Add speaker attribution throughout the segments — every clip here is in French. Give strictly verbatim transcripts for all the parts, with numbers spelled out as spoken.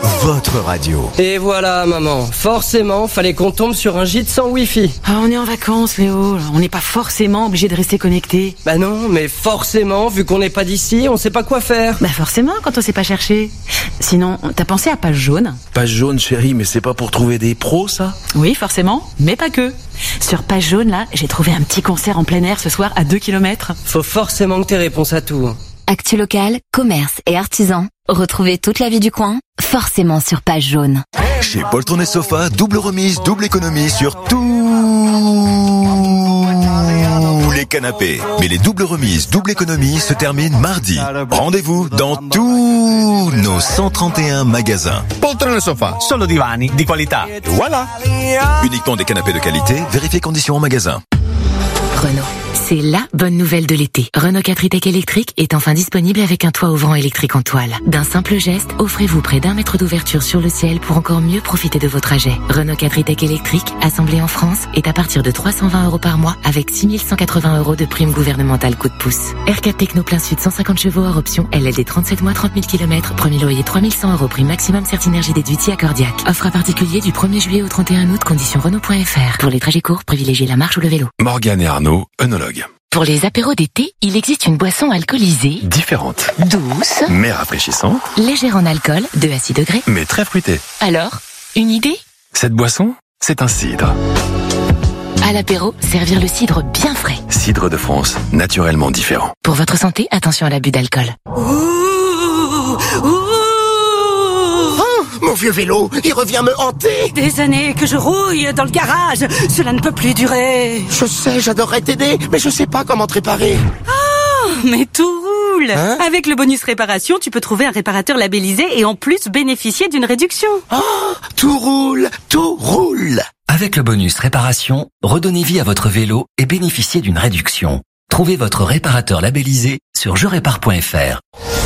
Speaker 1: votre radio.
Speaker 2: Et voilà, maman. Forcément, fallait qu'on tombe sur un gîte sans wifi.
Speaker 3: Ah, on est en vacances, Léo. On n'est pas forcément obligé de rester connecté.
Speaker 2: Bah non, mais forcément, vu qu'on n'est pas d'ici, on sait pas quoi faire.
Speaker 3: Bah forcément, quand on sait pas chercher. Sinon, t'as pensé à Page Jaune?
Speaker 4: Page Jaune, chérie, mais c'est pas pour trouver des pros, ça?
Speaker 3: Oui, forcément, mais pas que. Sur Page Jaune, là, j'ai trouvé un petit concert en plein air ce soir à deux kilomètres.
Speaker 2: Faut forcément que t'aies réponse à tout.
Speaker 5: Actu local, commerce et artisans. Retrouvez toute la vie du coin, forcément sur Page Jaune.
Speaker 1: Chez Paul Tourné Sofa, double remise, double économie sur tous les canapés. Mais les doubles remises, double économie se terminent mardi. Rendez-vous dans tous nos cent trente et un magasins.
Speaker 6: Paul Tourné Sofa, solo divani di qualità. Voilà.
Speaker 1: Uniquement des canapés de qualité, vérifiez conditions en magasin.
Speaker 7: Renault. C'est la bonne nouvelle de l'été. Renault quatre e-Tech électrique est enfin disponible avec un toit ouvrant électrique en toile. D'un simple geste, offrez-vous près d'un mètre d'ouverture sur le ciel pour encore mieux profiter de vos trajets. Renault quatre e-Tech électrique, assemblé en France, est à partir de trois cent vingt euros par mois avec six mille cent quatre-vingts euros de prime gouvernementale coup de pouce. R quatre Techno plein sud cent cinquante chevaux hors option, L L D trente-sept mois trente mille kilomètres, premier loyer trois mille cent euros, prime maximum Certinergie déduite si accordiaque. Offre à particulier du premier juillet au trente et un août, condition Renault point F R. Pour les trajets courts, privilégiez la marche ou le vélo.
Speaker 1: Morgane et Arnaud, œnologues.
Speaker 7: Pour les apéros d'été, il existe une boisson alcoolisée,
Speaker 1: Différente,
Speaker 7: douce,
Speaker 1: mais rafraîchissante,
Speaker 7: légère en alcool, deux à six degrés.
Speaker 1: mais très fruitée.
Speaker 7: Alors, une idée?
Speaker 1: Cette boisson, c'est un cidre.
Speaker 7: À l'apéro, servir le cidre bien frais.
Speaker 1: Cidre de France, naturellement différent.
Speaker 7: Pour votre santé, attention à l'abus d'alcool.
Speaker 6: Mon vieux vélo, il revient me hanter.
Speaker 3: Des années que je rouille dans le garage. Cela ne peut plus durer.
Speaker 6: Je sais, j'adorerais t'aider, mais je sais pas comment te réparer.
Speaker 3: Oh, mais tout roule.
Speaker 6: Hein?
Speaker 3: Avec le bonus réparation, tu peux trouver un réparateur labellisé et en plus bénéficier d'une réduction.
Speaker 6: Oh, tout roule, tout roule.
Speaker 8: Avec le bonus réparation, redonnez vie à votre vélo et bénéficiez d'une réduction. Trouvez votre réparateur labellisé sur je répare point F R.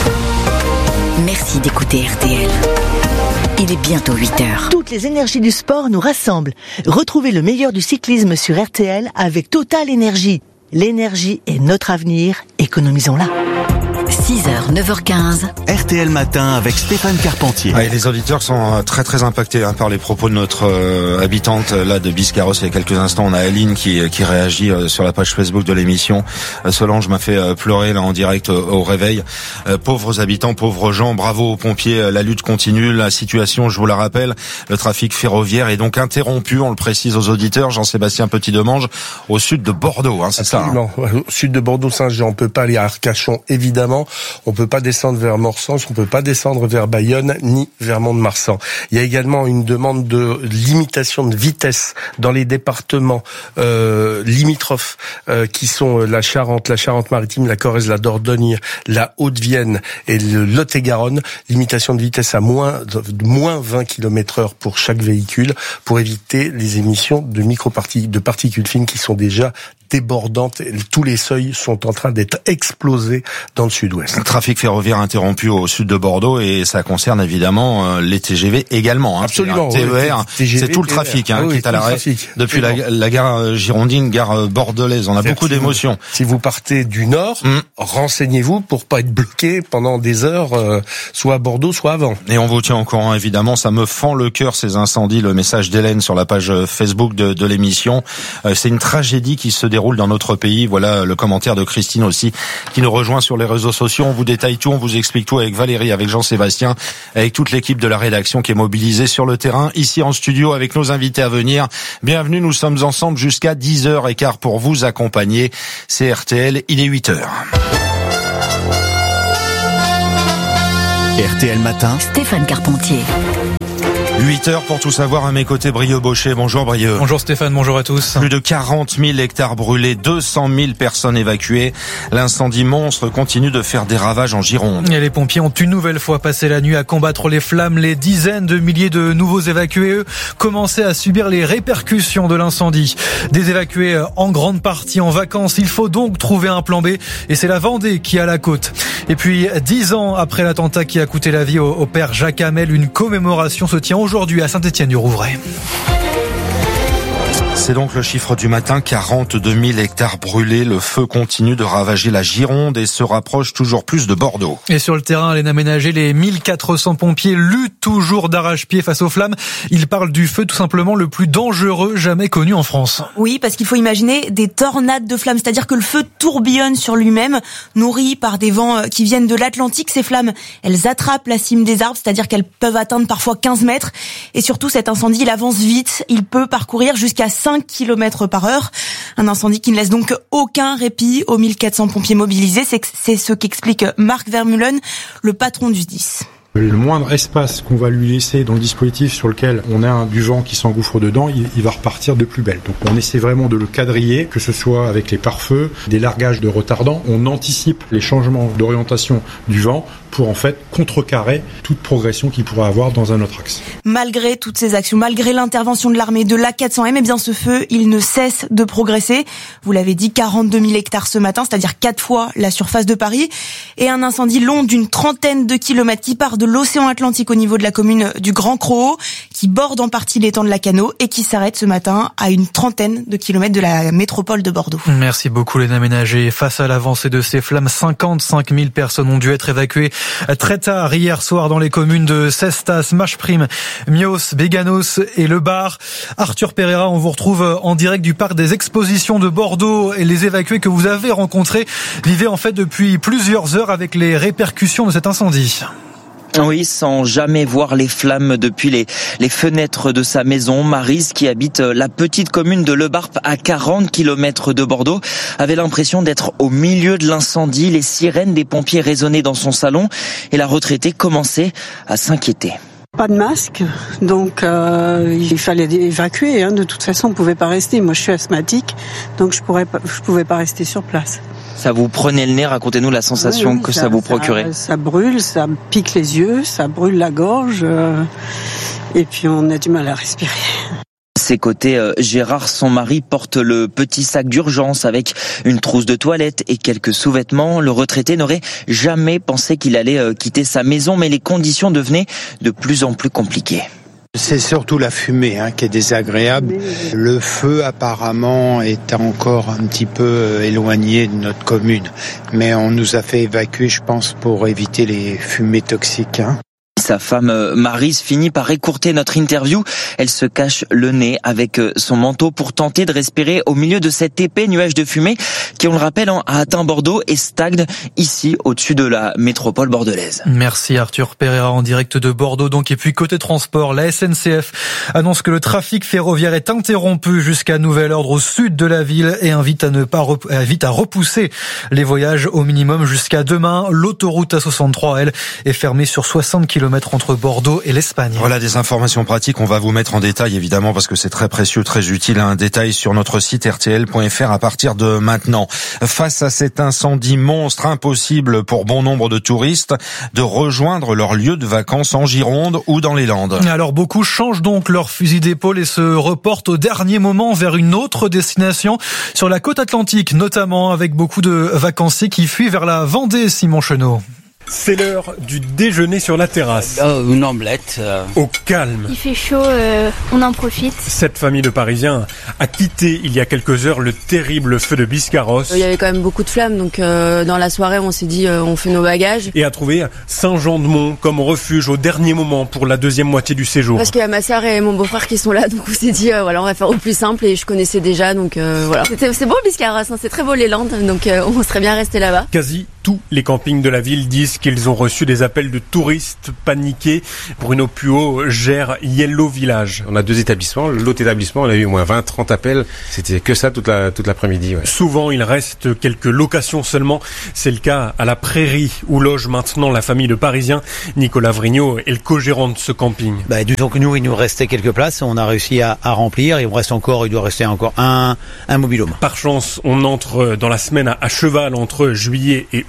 Speaker 7: Merci d'écouter R T L. Il est bientôt huit heures.
Speaker 9: Toutes les énergies du sport nous rassemblent. Retrouvez le meilleur du cyclisme sur R T L avec Total Énergie. L'énergie est notre avenir, économisons-la.
Speaker 7: six heures, neuf heures quinze.
Speaker 1: R T L Matin avec Stéphane Carpentier.
Speaker 10: Ah, et les auditeurs sont très très impactés hein, par les propos de notre euh, habitante là de Biscarros. Il y a quelques instants, on a Aline qui qui réagit euh, sur la page Facebook de l'émission. Euh, Solange m'a fait euh, pleurer là en direct euh, au réveil. Euh, pauvres habitants, pauvres gens, bravo aux pompiers. Euh, la lutte continue. La situation, je vous la rappelle, le trafic ferroviaire est donc interrompu. On le précise aux auditeurs. Jean-Sébastien Petit-Demange, au sud de Bordeaux. Hein, c'est
Speaker 11: Absolument.
Speaker 10: ça. Hein.
Speaker 11: Au sud de Bordeaux-Saint-Jean, on peut pas aller à Arcachon, évidemment. On peut pas descendre vers Morsange, on peut pas descendre vers Bayonne, ni vers Mont-de-Marsan. Il y a également une demande de limitation de vitesse dans les départements euh, limitrophes euh, qui sont la Charente, la Charente-Maritime, la Corrèze, la Dordogne, la Haute-Vienne et le Lot-et-Garonne. Limitation de vitesse à moins de moins vingt kilomètres heure pour chaque véhicule pour éviter les émissions de microparticules, de particules fines qui sont déjà débordantes. Tous les seuils sont en train d'être explosés dans le sud-ouest.
Speaker 10: Trafic ferroviaire interrompu au sud de Bordeaux et ça concerne évidemment euh, les T G V également. Hein.
Speaker 11: Absolument.
Speaker 10: T E R,
Speaker 11: T G V,
Speaker 10: c'est tout le trafic hein,
Speaker 11: oui,
Speaker 10: qui est à l'arrêt depuis la, la gare girondine, gare bordelaise. On a beaucoup d'émotions.
Speaker 11: Si vous partez du nord, mm. renseignez-vous pour pas être bloqué pendant des heures, euh, soit à Bordeaux, soit avant.
Speaker 10: Et on vous tient au courant évidemment. Ça me fend le cœur ces incendies. Le message d'Hélène sur la page Facebook de, de l'émission. Euh, c'est une tragédie qui se déroule dans notre pays. Voilà le commentaire de Christine aussi qui nous rejoint sur les réseaux sociaux. On vous détaille tout, on vous explique tout avec Valérie, avec Jean-Sébastien, avec toute l'équipe de la rédaction qui est mobilisée sur le terrain, ici en studio avec nos invités à venir. Bienvenue, nous sommes ensemble jusqu'à dix heures quinze pour vous accompagner. C'est R T L, il est huit heures.
Speaker 1: R T L Matin,
Speaker 7: Stéphane Carpentier.
Speaker 10: huit heures pour tout savoir. À mes côtés, Brieux Baucher. Bonjour Brieux.
Speaker 12: Bonjour Stéphane, bonjour à tous.
Speaker 10: Plus de quarante mille hectares brûlés, deux cent mille personnes évacuées. L'incendie monstre continue de faire des ravages en Gironde.
Speaker 12: Et les pompiers ont une nouvelle fois passé la nuit à combattre les flammes. Les dizaines de milliers de nouveaux évacués, eux, commençaient à subir les répercussions de l'incendie. Des évacués en grande partie en vacances. Il faut donc trouver un plan B. Et c'est la Vendée qui a la côte. Et puis, dix ans après l'attentat qui a coûté la vie au, au père Jacques Hamel, une commémoration se tient aujourd'hui à Saint-Étienne-du-Rouvray.
Speaker 10: C'est donc le chiffre du matin, quarante-deux mille hectares brûlés. Le feu continue de ravager la Gironde et se rapproche toujours plus de Bordeaux.
Speaker 12: Et sur le terrain, les aménagés, les mille quatre cents pompiers luttent toujours d'arrache-pied face aux flammes. Ils parlent du feu tout simplement le plus dangereux jamais connu en France.
Speaker 13: Oui, parce qu'il faut imaginer des tornades de flammes, c'est-à-dire que le feu tourbillonne sur lui-même, nourri par des vents qui viennent de l'Atlantique. Ces flammes, elles attrapent la cime des arbres, c'est-à-dire qu'elles peuvent atteindre parfois quinze mètres. Et surtout, cet incendie, il avance vite. Il peut parcourir jusqu'à cinq kilomètres par heure. Un incendie qui ne laisse donc aucun répit aux mille quatre cents pompiers mobilisés. C'est, c'est ce qu'explique Marc Vermeulen, le patron du S D I S.
Speaker 14: Le moindre espace qu'on va lui laisser dans le dispositif sur lequel on a un, du vent qui s'engouffre dedans, il, il va repartir de plus belle. Donc on essaie vraiment de le quadriller, que ce soit avec les pare-feux, des largages de retardants. On anticipe les changements d'orientation du vent pour en fait contrecarrer toute progression qu'il pourrait avoir dans un autre axe.
Speaker 13: Malgré toutes ces actions, malgré l'intervention de l'armée de l'A quatre cents M, eh bien ce feu, il ne cesse de progresser. Vous l'avez dit, quarante-deux mille hectares ce matin, c'est-à-dire quatre fois la surface de Paris. Et un incendie long d'une trentaine de kilomètres qui part de l'océan Atlantique au niveau de la commune du Grand Croau, qui borde en partie l'étang de Lacanau et qui s'arrête ce matin à une trentaine de kilomètres de la métropole de Bordeaux.
Speaker 12: Merci beaucoup Léna Ménager. Face à l'avancée de ces flammes, cinquante-cinq mille personnes ont dû être évacuées très tard hier soir dans les communes de Cestas, Macheprime, Mios, Béganos et Le Bar. Arthur Pereira, on vous retrouve en direct du parc des expositions de Bordeaux et les évacués que vous avez rencontrés vivaient en fait depuis plusieurs heures avec les répercussions de cet incendie.
Speaker 15: Oui, sans jamais voir les flammes depuis les, les fenêtres de sa maison. Maryse, qui habite la petite commune de Le Barp à quarante kilomètres de Bordeaux, avait l'impression d'être au milieu de l'incendie. Les sirènes des pompiers résonnaient dans son salon et la retraitée commençait à s'inquiéter.
Speaker 16: Pas de masque, donc euh, il fallait évacuer. Hein. De toute façon, on ne pouvait pas rester. Moi, je suis asthmatique, donc je pourrais pas, je pouvais pas rester sur place.
Speaker 15: Ça vous prenait le nez, racontez-nous la sensation oui, oui, que ça, ça vous procurait.
Speaker 16: Ça, ça brûle, ça pique les yeux, ça brûle la gorge, euh, et puis on a du mal à respirer.
Speaker 15: Ses côtés, euh, Gérard, son mari, porte le petit sac d'urgence avec une trousse de toilette et quelques sous-vêtements. Le retraité n'aurait jamais pensé qu'il allait euh, quitter sa maison, mais les conditions devenaient de plus en plus compliquées.
Speaker 17: C'est surtout la fumée hein, qui est désagréable. Le feu apparemment est encore un petit peu éloigné de notre commune. Mais on nous a fait évacuer, je pense, pour éviter les fumées toxiques. Hein.
Speaker 15: Sa femme Maryse finit par écourter notre interview. Elle se cache le nez avec son manteau pour tenter de respirer au milieu de cet épais nuage de fumée qui, on le rappelle, a atteint Bordeaux et stagne ici au-dessus de la métropole bordelaise.
Speaker 12: Merci Arthur Pereira en direct de Bordeaux. Donc, et puis côté transport, la S N C F annonce que le trafic ferroviaire est interrompu jusqu'à nouvel ordre au sud de la ville et invite à ne pas rep- invite à repousser les voyages au minimum jusqu'à demain. L'autoroute A soixante-trois, elle, est fermée sur soixante kilomètres entre Bordeaux et l'Espagne.
Speaker 10: Voilà des informations pratiques, on va vous mettre en détail évidemment parce que c'est très précieux, très utile. Un détail sur notre site R T L point F R à partir de maintenant. Face à cet incendie monstre, impossible pour bon nombre de touristes de rejoindre leur lieu de vacances en Gironde ou dans les Landes.
Speaker 12: Alors beaucoup changent donc leur fusil d'épaule et se reportent au dernier moment vers une autre destination sur la côte atlantique, notamment avec beaucoup de vacanciers qui fuient vers la Vendée, Simon Chenot.
Speaker 18: C'est l'heure du déjeuner sur la terrasse.
Speaker 19: Oh, une omelette. Euh...
Speaker 18: Au calme.
Speaker 20: Il fait chaud, euh, on en profite.
Speaker 18: Cette famille de Parisiens a quitté il y a quelques heures le terrible feu de Biscarrosse.
Speaker 21: Il y avait quand même beaucoup de flammes, donc euh, dans la soirée on s'est dit euh, on fait nos bagages.
Speaker 18: Et a trouvé Saint-Jean-de-Mont comme refuge au dernier moment pour la deuxième moitié du séjour.
Speaker 21: Parce qu'il y a ma sœur et mon beau-frère qui sont là, donc on s'est dit euh, voilà on va faire au plus simple et je connaissais déjà, donc euh, voilà. C'était, c'est beau Biscarrosse, hein, c'est très beau les Landes, donc euh, on serait bien resté là-bas.
Speaker 18: Quasi tous les campings de la ville disent qu'ils ont reçu des appels de touristes paniqués. Bruno Puot gère Yellow Village.
Speaker 22: On a deux établissements. L'autre établissement, on a eu au moins vingt, trente appels. C'était que ça toute la, toute l'après-midi. Ouais.
Speaker 18: Souvent, il reste quelques locations seulement. C'est le cas à la Prairie, où loge maintenant la famille de Parisiens. Nicolas Vrignot est le co-gérant de ce camping.
Speaker 23: Bah, disons que nous, il nous restait quelques places. On a réussi à, à remplir. Il reste encore, il doit rester encore un, un mobil-home.
Speaker 18: Par chance, on entre dans la semaine à, à cheval entre juillet et août.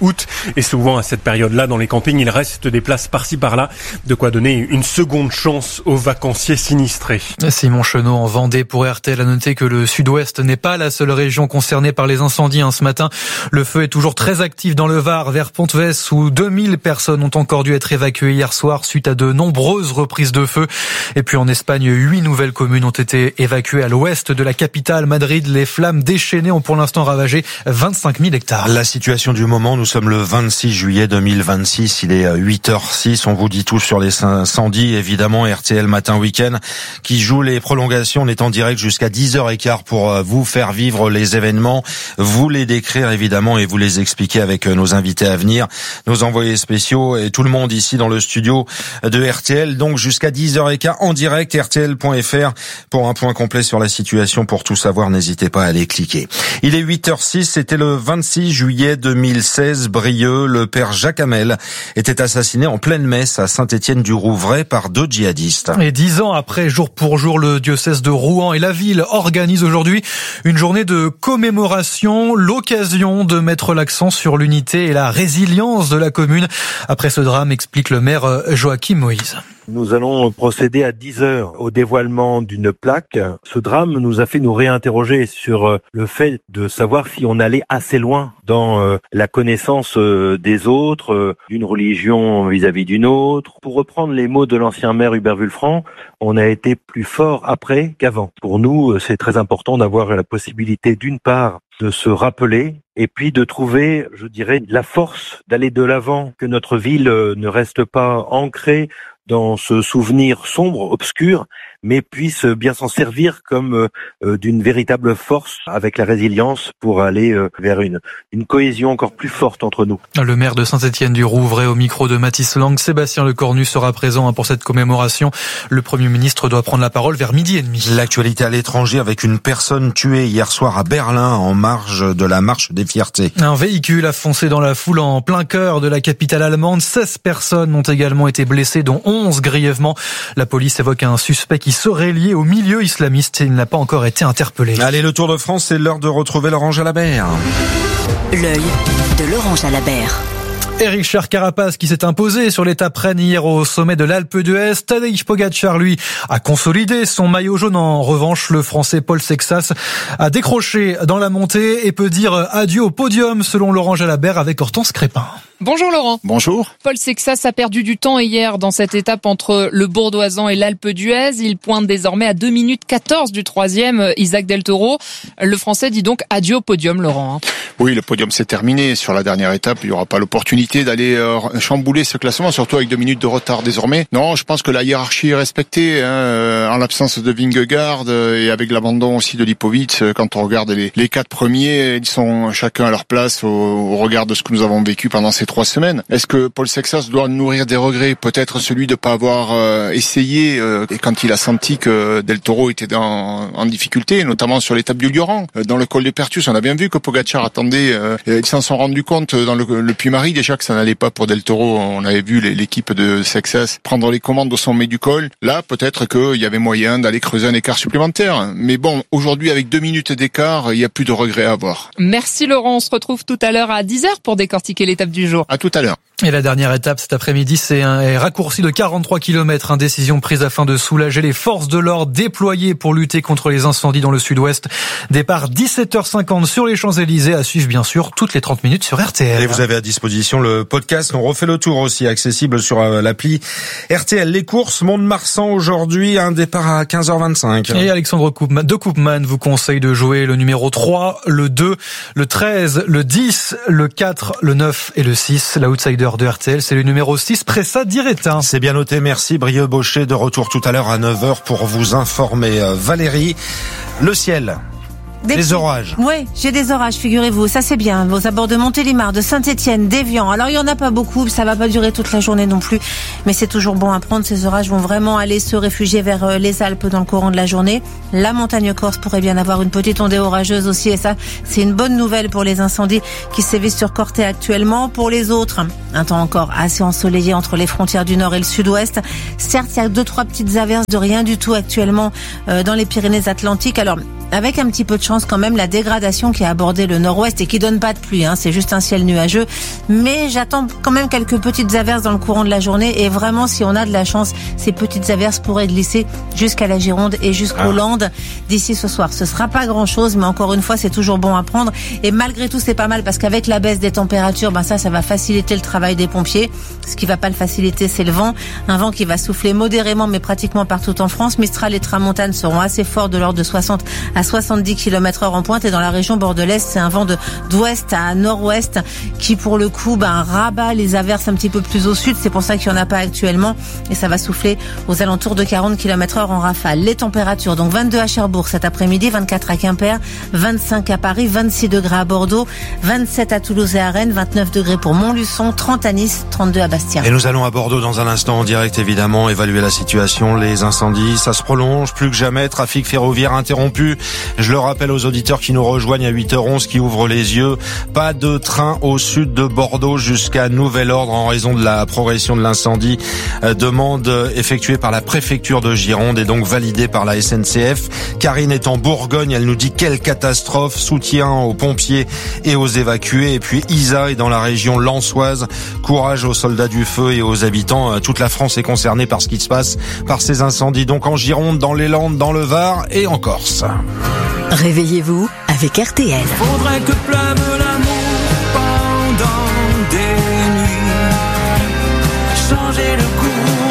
Speaker 18: août. Et souvent, à cette période-là, dans les campings, il reste des places par-ci par-là. De quoi donner une seconde chance aux vacanciers sinistrés.
Speaker 12: Simon Chenot en Vendée pour R T L a noté que le sud-ouest n'est pas la seule région concernée par les incendies. Ce matin, le feu est toujours très actif dans le Var, vers Pontvès, où deux mille personnes ont encore dû être évacuées hier soir suite à de nombreuses reprises de feu. Et puis en Espagne, huit nouvelles communes ont été évacuées à l'ouest de la capitale, Madrid. Les flammes déchaînées ont pour l'instant ravagé vingt-cinq mille hectares.
Speaker 10: La situation du moment, nous sommes le vingt-six juillet deux mille vingt-six, il est huit heures six, on vous dit tout sur les incendies, évidemment, R T L Matin Week-end, qui joue les prolongations, on est en direct jusqu'à dix heures quinze pour vous faire vivre les événements, vous les décrire évidemment et vous les expliquer avec nos invités à venir, nos envoyés spéciaux et tout le monde ici dans le studio de R T L, donc jusqu'à dix heures quinze en direct, R T L point F R pour un point complet sur la situation, pour tout savoir, n'hésitez pas à aller cliquer. Il est huit heures six, c'était le vingt-six juillet deux mille seize, Brieux, le père Jacques Hamel était assassiné en pleine messe à Saint-Étienne-du-Rouvray par deux djihadistes.
Speaker 12: Et dix ans après, jour pour jour, le diocèse de Rouen et la ville organisent aujourd'hui une journée de commémoration, l'occasion de mettre l'accent sur l'unité et la résilience de la commune. Après ce drame, explique le maire Joachim Moïse.
Speaker 2: Nous allons procéder à dix heures au dévoilement d'une plaque. Ce drame nous a fait nous réinterroger sur le fait de savoir si on allait assez loin dans la connaissance des autres, d'une religion vis-à-vis d'une autre. Pour reprendre les mots de l'ancien maire Hubert Wulfranc, on a été plus fort après qu'avant. Pour nous, c'est très important d'avoir la possibilité, d'une part, de se rappeler et puis de trouver, je dirais, la force d'aller de l'avant, que notre ville ne reste pas ancrée dans ce souvenir sombre, obscur, mais puisse bien s'en servir comme euh, d'une véritable force avec la résilience pour aller euh, vers une, une cohésion encore plus forte entre nous.
Speaker 12: Le maire de Saint-Étienne-du-Rouvray au micro de Mathis Lang, Sébastien Lecornu sera présent pour cette commémoration. Le Premier ministre doit prendre la parole vers midi et demi.
Speaker 10: L'actualité à l'étranger avec une personne tuée hier soir à Berlin en marge de la marche des fiertés.
Speaker 12: Un véhicule a foncé dans la foule en plein cœur de la capitale allemande. seize personnes ont également été blessées, dont onze grièvement. La police évoque un suspect qui serait lié au milieu islamiste et il n'a pas encore été interpellé.
Speaker 10: Allez, le Tour de France, c'est l'heure de retrouver Laurent Jalabert.
Speaker 4: L'œil de Laurent Jalabert.
Speaker 12: Et Richard Carapaz qui s'est imposé sur l'étape Rennes hier au sommet de l'Alpe d'Huez. Tadej Pogačar, lui, a consolidé son maillot jaune. En revanche, le Français Paul Sexas a décroché dans la montée et peut dire adieu au podium selon Laurent Jalabert avec Hortense Crépin.
Speaker 19: Bonjour Laurent.
Speaker 10: Bonjour.
Speaker 19: Paul Sexas a perdu du temps hier dans cette étape entre le Bourdoisan et l'Alpe d'Huez. Il pointe désormais à deux minutes quatorze du troisième, Isaac Del Toro. Le Français dit donc adieu au podium, Laurent.
Speaker 24: Oui, le podium c'est terminé. Sur la dernière étape, il n'y aura pas l'opportunité d'aller euh, chambouler ce classement, surtout avec deux minutes de retard désormais. Non, je pense que la hiérarchie est respectée, hein, euh, en l'absence de Vingegaard euh, et avec l'abandon aussi de Lipovic. Euh, quand on regarde les, les quatre premiers, ils sont chacun à leur place au, au regard de ce que nous avons vécu pendant ces trois semaines. Est-ce que Paul Sexas doit nourrir des regrets? Peut-être celui de ne pas avoir euh, essayé euh, et quand il a senti que Del Toro était dans, en difficulté, notamment sur l'étape du Lioran. Euh, dans le col de Pertus, on a bien vu que Pogačar attendait, euh, ils s'en sont rendus compte dans le, le Puy-Marie déjà que ça n'allait pas pour Del Toro. On avait vu l'équipe de Sexas prendre les commandes au sommet du col. Là, peut-être qu'il y avait moyen d'aller creuser un écart supplémentaire. Mais bon, aujourd'hui, avec deux minutes d'écart, il n'y a plus de regrets à avoir.
Speaker 19: Merci Laurent, on se retrouve tout à l'heure à dix heures pour décortiquer l'étape du jour.
Speaker 24: À tout à l'heure.
Speaker 12: Et la dernière étape cet après-midi, c'est un raccourci de quarante-trois kilomètres. Une décision prise afin de soulager les forces de l'ordre déployées pour lutter contre les incendies dans le sud-ouest. Départ dix-sept heures cinquante sur les Champs-Élysées. À suivre bien sûr toutes les trente minutes sur R T L.
Speaker 10: Et vous avez à disposition le podcast. On refait le tour aussi, accessible sur l'appli R T L. Les courses, Mont-de-Marsan aujourd'hui, un départ à quinze heures vingt-cinq.
Speaker 12: Et Alexandre Koopman, de Koopman vous conseille de jouer le numéro trois, le deux, le treize, le dix, le quatre, le neuf et le six. L'outsider de R T L, c'est le numéro six, Pressa Diretin.
Speaker 10: C'est bien noté, merci. Brieux Baucher de retour tout à l'heure à neuf heures pour vous informer. Valérie, le ciel. Des, des orages.
Speaker 25: Oui, j'ai des orages, figurez-vous. Ça, c'est bien. Aux abords de Montélimar, de Saint-Étienne, d'Évian. Alors, il y en a pas beaucoup. Ça va pas durer toute la journée non plus. Mais c'est toujours bon à prendre. Ces orages vont vraiment aller se réfugier vers les Alpes dans le courant de la journée. La montagne corse pourrait bien avoir une petite ondée orageuse aussi. Et ça, c'est une bonne nouvelle pour les incendies qui sévissent sur Corté actuellement. Pour les autres, un temps encore assez ensoleillé entre les frontières du nord et le sud-ouest. Certes, il y a deux, trois petites averses de rien du tout actuellement euh, dans les Pyrénées-Atlantiques. Alors, avec un petit peu de chance quand même la dégradation qui a abordé le nord-ouest et qui donne pas de pluie, hein, c'est juste un ciel nuageux. Mais j'attends quand même quelques petites averses dans le courant de la journée et vraiment si on a de la chance, ces petites averses pourraient glisser jusqu'à la Gironde et jusqu'aux ah. Landes d'ici ce soir. Ce sera pas grand-chose, mais encore une fois, c'est toujours bon à prendre. Et malgré tout, c'est pas mal parce qu'avec la baisse des températures, ben ça, ça va faciliter le travail des pompiers. Ce qui va pas le faciliter, c'est le vent. Un vent qui va souffler modérément, mais pratiquement partout en France. Mistral et tramontane seront assez forts de l'ordre de soixante à soixante-dix kilomètres heure en pointe. Et dans la région bordelaise, c'est un vent de d'ouest à nord-ouest qui, pour le coup, ben, rabat les averses un petit peu plus au sud. C'est pour ça qu'il n'y en a pas actuellement. Et ça va souffler aux alentours de quarante kilomètres heure en rafale. Les températures, donc vingt-deux à Cherbourg cet après-midi, vingt-quatre à Quimper, vingt-cinq à Paris, vingt-six degrés à Bordeaux, vingt-sept à Toulouse et à Rennes, vingt-neuf degrés pour Montluçon, trente à Nice, trente-deux à Bastia.
Speaker 10: Et nous allons à Bordeaux dans un instant en direct évidemment, évaluer la situation, les incendies, ça se prolonge plus que jamais, trafic ferroviaire interrompu. Je le rappelle aux auditeurs qui nous rejoignent à huit heures onze, qui ouvrent les yeux, pas de train au sud de Bordeaux jusqu'à nouvel ordre en raison de la progression de l'incendie. Euh, demande effectuée par la préfecture de Gironde et donc validée par la S N C F. Karine est en Bourgogne, elle nous dit quelle catastrophe, soutien aux pompiers et aux évacués. Et puis Isa est dans la région lensoise, courage aux soldats du feu et aux habitants. Toute la France est concernée par ce qui se passe, par ces incendies donc en Gironde, dans les Landes, dans le Var et en Corse.
Speaker 4: Réveillez-vous avec R T L.
Speaker 3: Faudrait que pleuve l'amour pendant des nuits, changer le cours.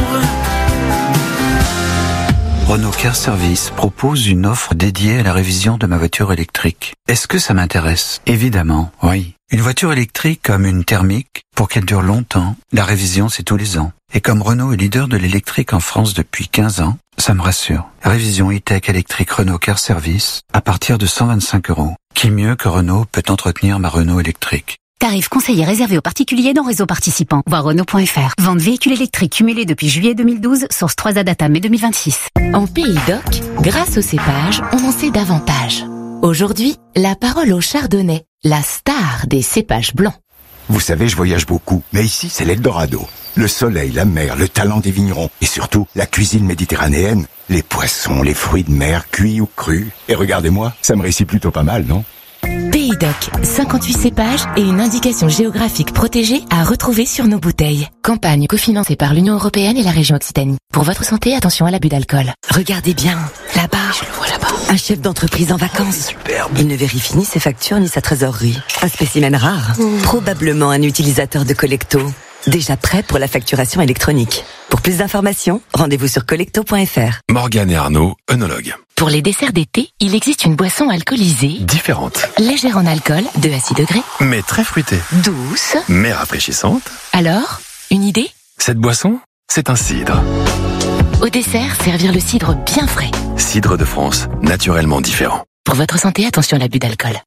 Speaker 5: Renault Car Service propose une offre dédiée à la révision de ma voiture électrique. Est-ce que ça m'intéresse? Évidemment, oui. Une voiture électrique comme une thermique, pour qu'elle dure longtemps, la révision c'est tous les ans. Et comme Renault est leader de l'électrique en France depuis quinze ans, ça me rassure. Révision e-tech électrique Renault Car Service à partir de cent vingt-cinq euros. Qui mieux que Renault peut entretenir ma Renault électrique?
Speaker 6: Tarif conseillé réservé aux particuliers dans réseau participant. Voir Renault point F R. Vente véhicules électriques cumulés depuis juillet deux mille douze, source trois A Data mai deux mille vingt-six.
Speaker 7: En Pays d'Oc, grâce au cépage, on en sait davantage. Aujourd'hui, la parole au chardonnay, la star des cépages blancs.
Speaker 8: Vous savez, je voyage beaucoup, mais ici, c'est l'Eldorado. Le soleil, la mer, le talent des vignerons et surtout la cuisine méditerranéenne. Les poissons, les fruits de mer, cuits ou crus. Et regardez-moi, ça me réussit plutôt pas mal, non ?
Speaker 7: Pays d'Oc, cinquante-huit cépages et une indication géographique protégée à retrouver sur nos bouteilles. Campagne cofinancée par l'Union européenne et la région Occitanie. Pour votre santé, attention à l'abus d'alcool.
Speaker 9: Regardez bien, là-bas, je le vois là-bas. Un chef d'entreprise en vacances.
Speaker 8: Superbe.
Speaker 9: Il ne vérifie ni ses factures ni sa trésorerie. Un spécimen rare. Mmh. Probablement un utilisateur de Collecto. Déjà prêt pour la facturation électronique. Pour plus d'informations, rendez-vous sur collecto point F R.
Speaker 1: Morgane et Arnaud, œnologues.
Speaker 7: Pour les desserts d'été, il existe une boisson alcoolisée.
Speaker 1: Différente.
Speaker 7: Légère en alcool, deux à six degrés.
Speaker 1: Mais très fruitée.
Speaker 7: Douce.
Speaker 1: Mais rafraîchissante.
Speaker 7: Alors, une idée?
Speaker 1: Cette boisson, c'est un cidre.
Speaker 7: Au dessert, servir le cidre bien frais.
Speaker 1: Cidre de France, naturellement différent.
Speaker 7: Pour votre santé, attention à l'abus d'alcool.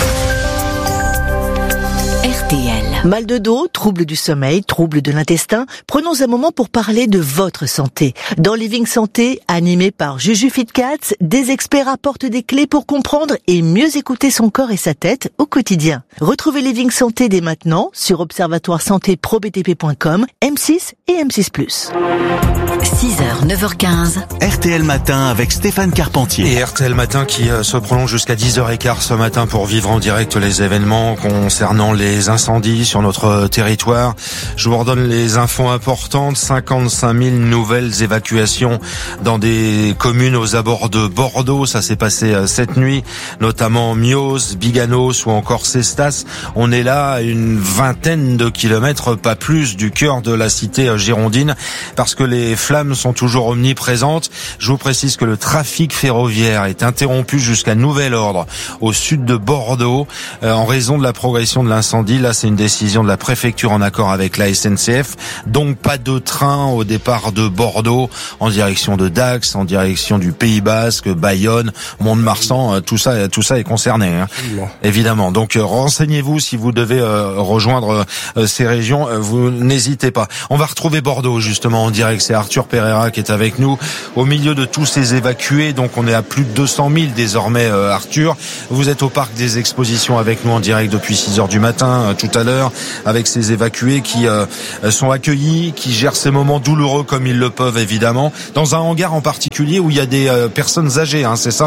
Speaker 7: R T L.
Speaker 26: Mal de dos, troubles du sommeil, troubles de l'intestin. Prenons un moment pour parler de votre santé. Dans Living Santé, animé par Juju Fitcats, des experts apportent des clés pour comprendre et mieux écouter son corps et sa tête au quotidien. Retrouvez Living Santé dès maintenant sur observatoire santé pro b t p point com, M six et M six plus.
Speaker 4: six heures, neuf heures quinze.
Speaker 1: R T L Matin avec Stéphane Carpentier.
Speaker 10: Et R T L Matin qui euh, se prolonge jusqu'à dix heures quinze ce matin pour vivre en direct les événements concernant les incendies sur notre territoire. Je vous redonne les infos importantes. cinquante-cinq mille nouvelles évacuations dans des communes aux abords de Bordeaux. Ça s'est passé euh, cette nuit, notamment Mios, Biganos ou encore Cestas. On est là à une vingtaine de kilomètres, pas plus, du cœur de la cité euh, girondine, parce que les flammes sont toujours omniprésentes. Je vous précise que le trafic ferroviaire est interrompu jusqu'à nouvel ordre au sud de Bordeaux euh, en raison de la progression de l'incendie. Là, c'est une décision de la préfecture en accord avec la S N C F. Donc, pas de train au départ de Bordeaux en direction de Dax, en direction du Pays Basque, Bayonne, Mont-de-Marsan. Euh, tout ça, tout ça est concerné, hein, évidemment. Donc, euh, renseignez-vous si vous devez euh, rejoindre euh, ces régions. Euh, vous n'hésitez pas. On va retrouver Bordeaux justement en direct. C'est Arthur Pereira qui est avec nous au milieu de tous ces évacués. Donc on est à plus de deux cent mille désormais, euh, Arthur. Vous êtes au parc des expositions avec nous en direct depuis six heures du matin euh, tout à l'heure, avec ces évacués qui euh, sont accueillis, qui gèrent ces moments douloureux comme ils le peuvent évidemment, dans un hangar en particulier où il y a des euh, personnes âgées, hein, c'est ça ?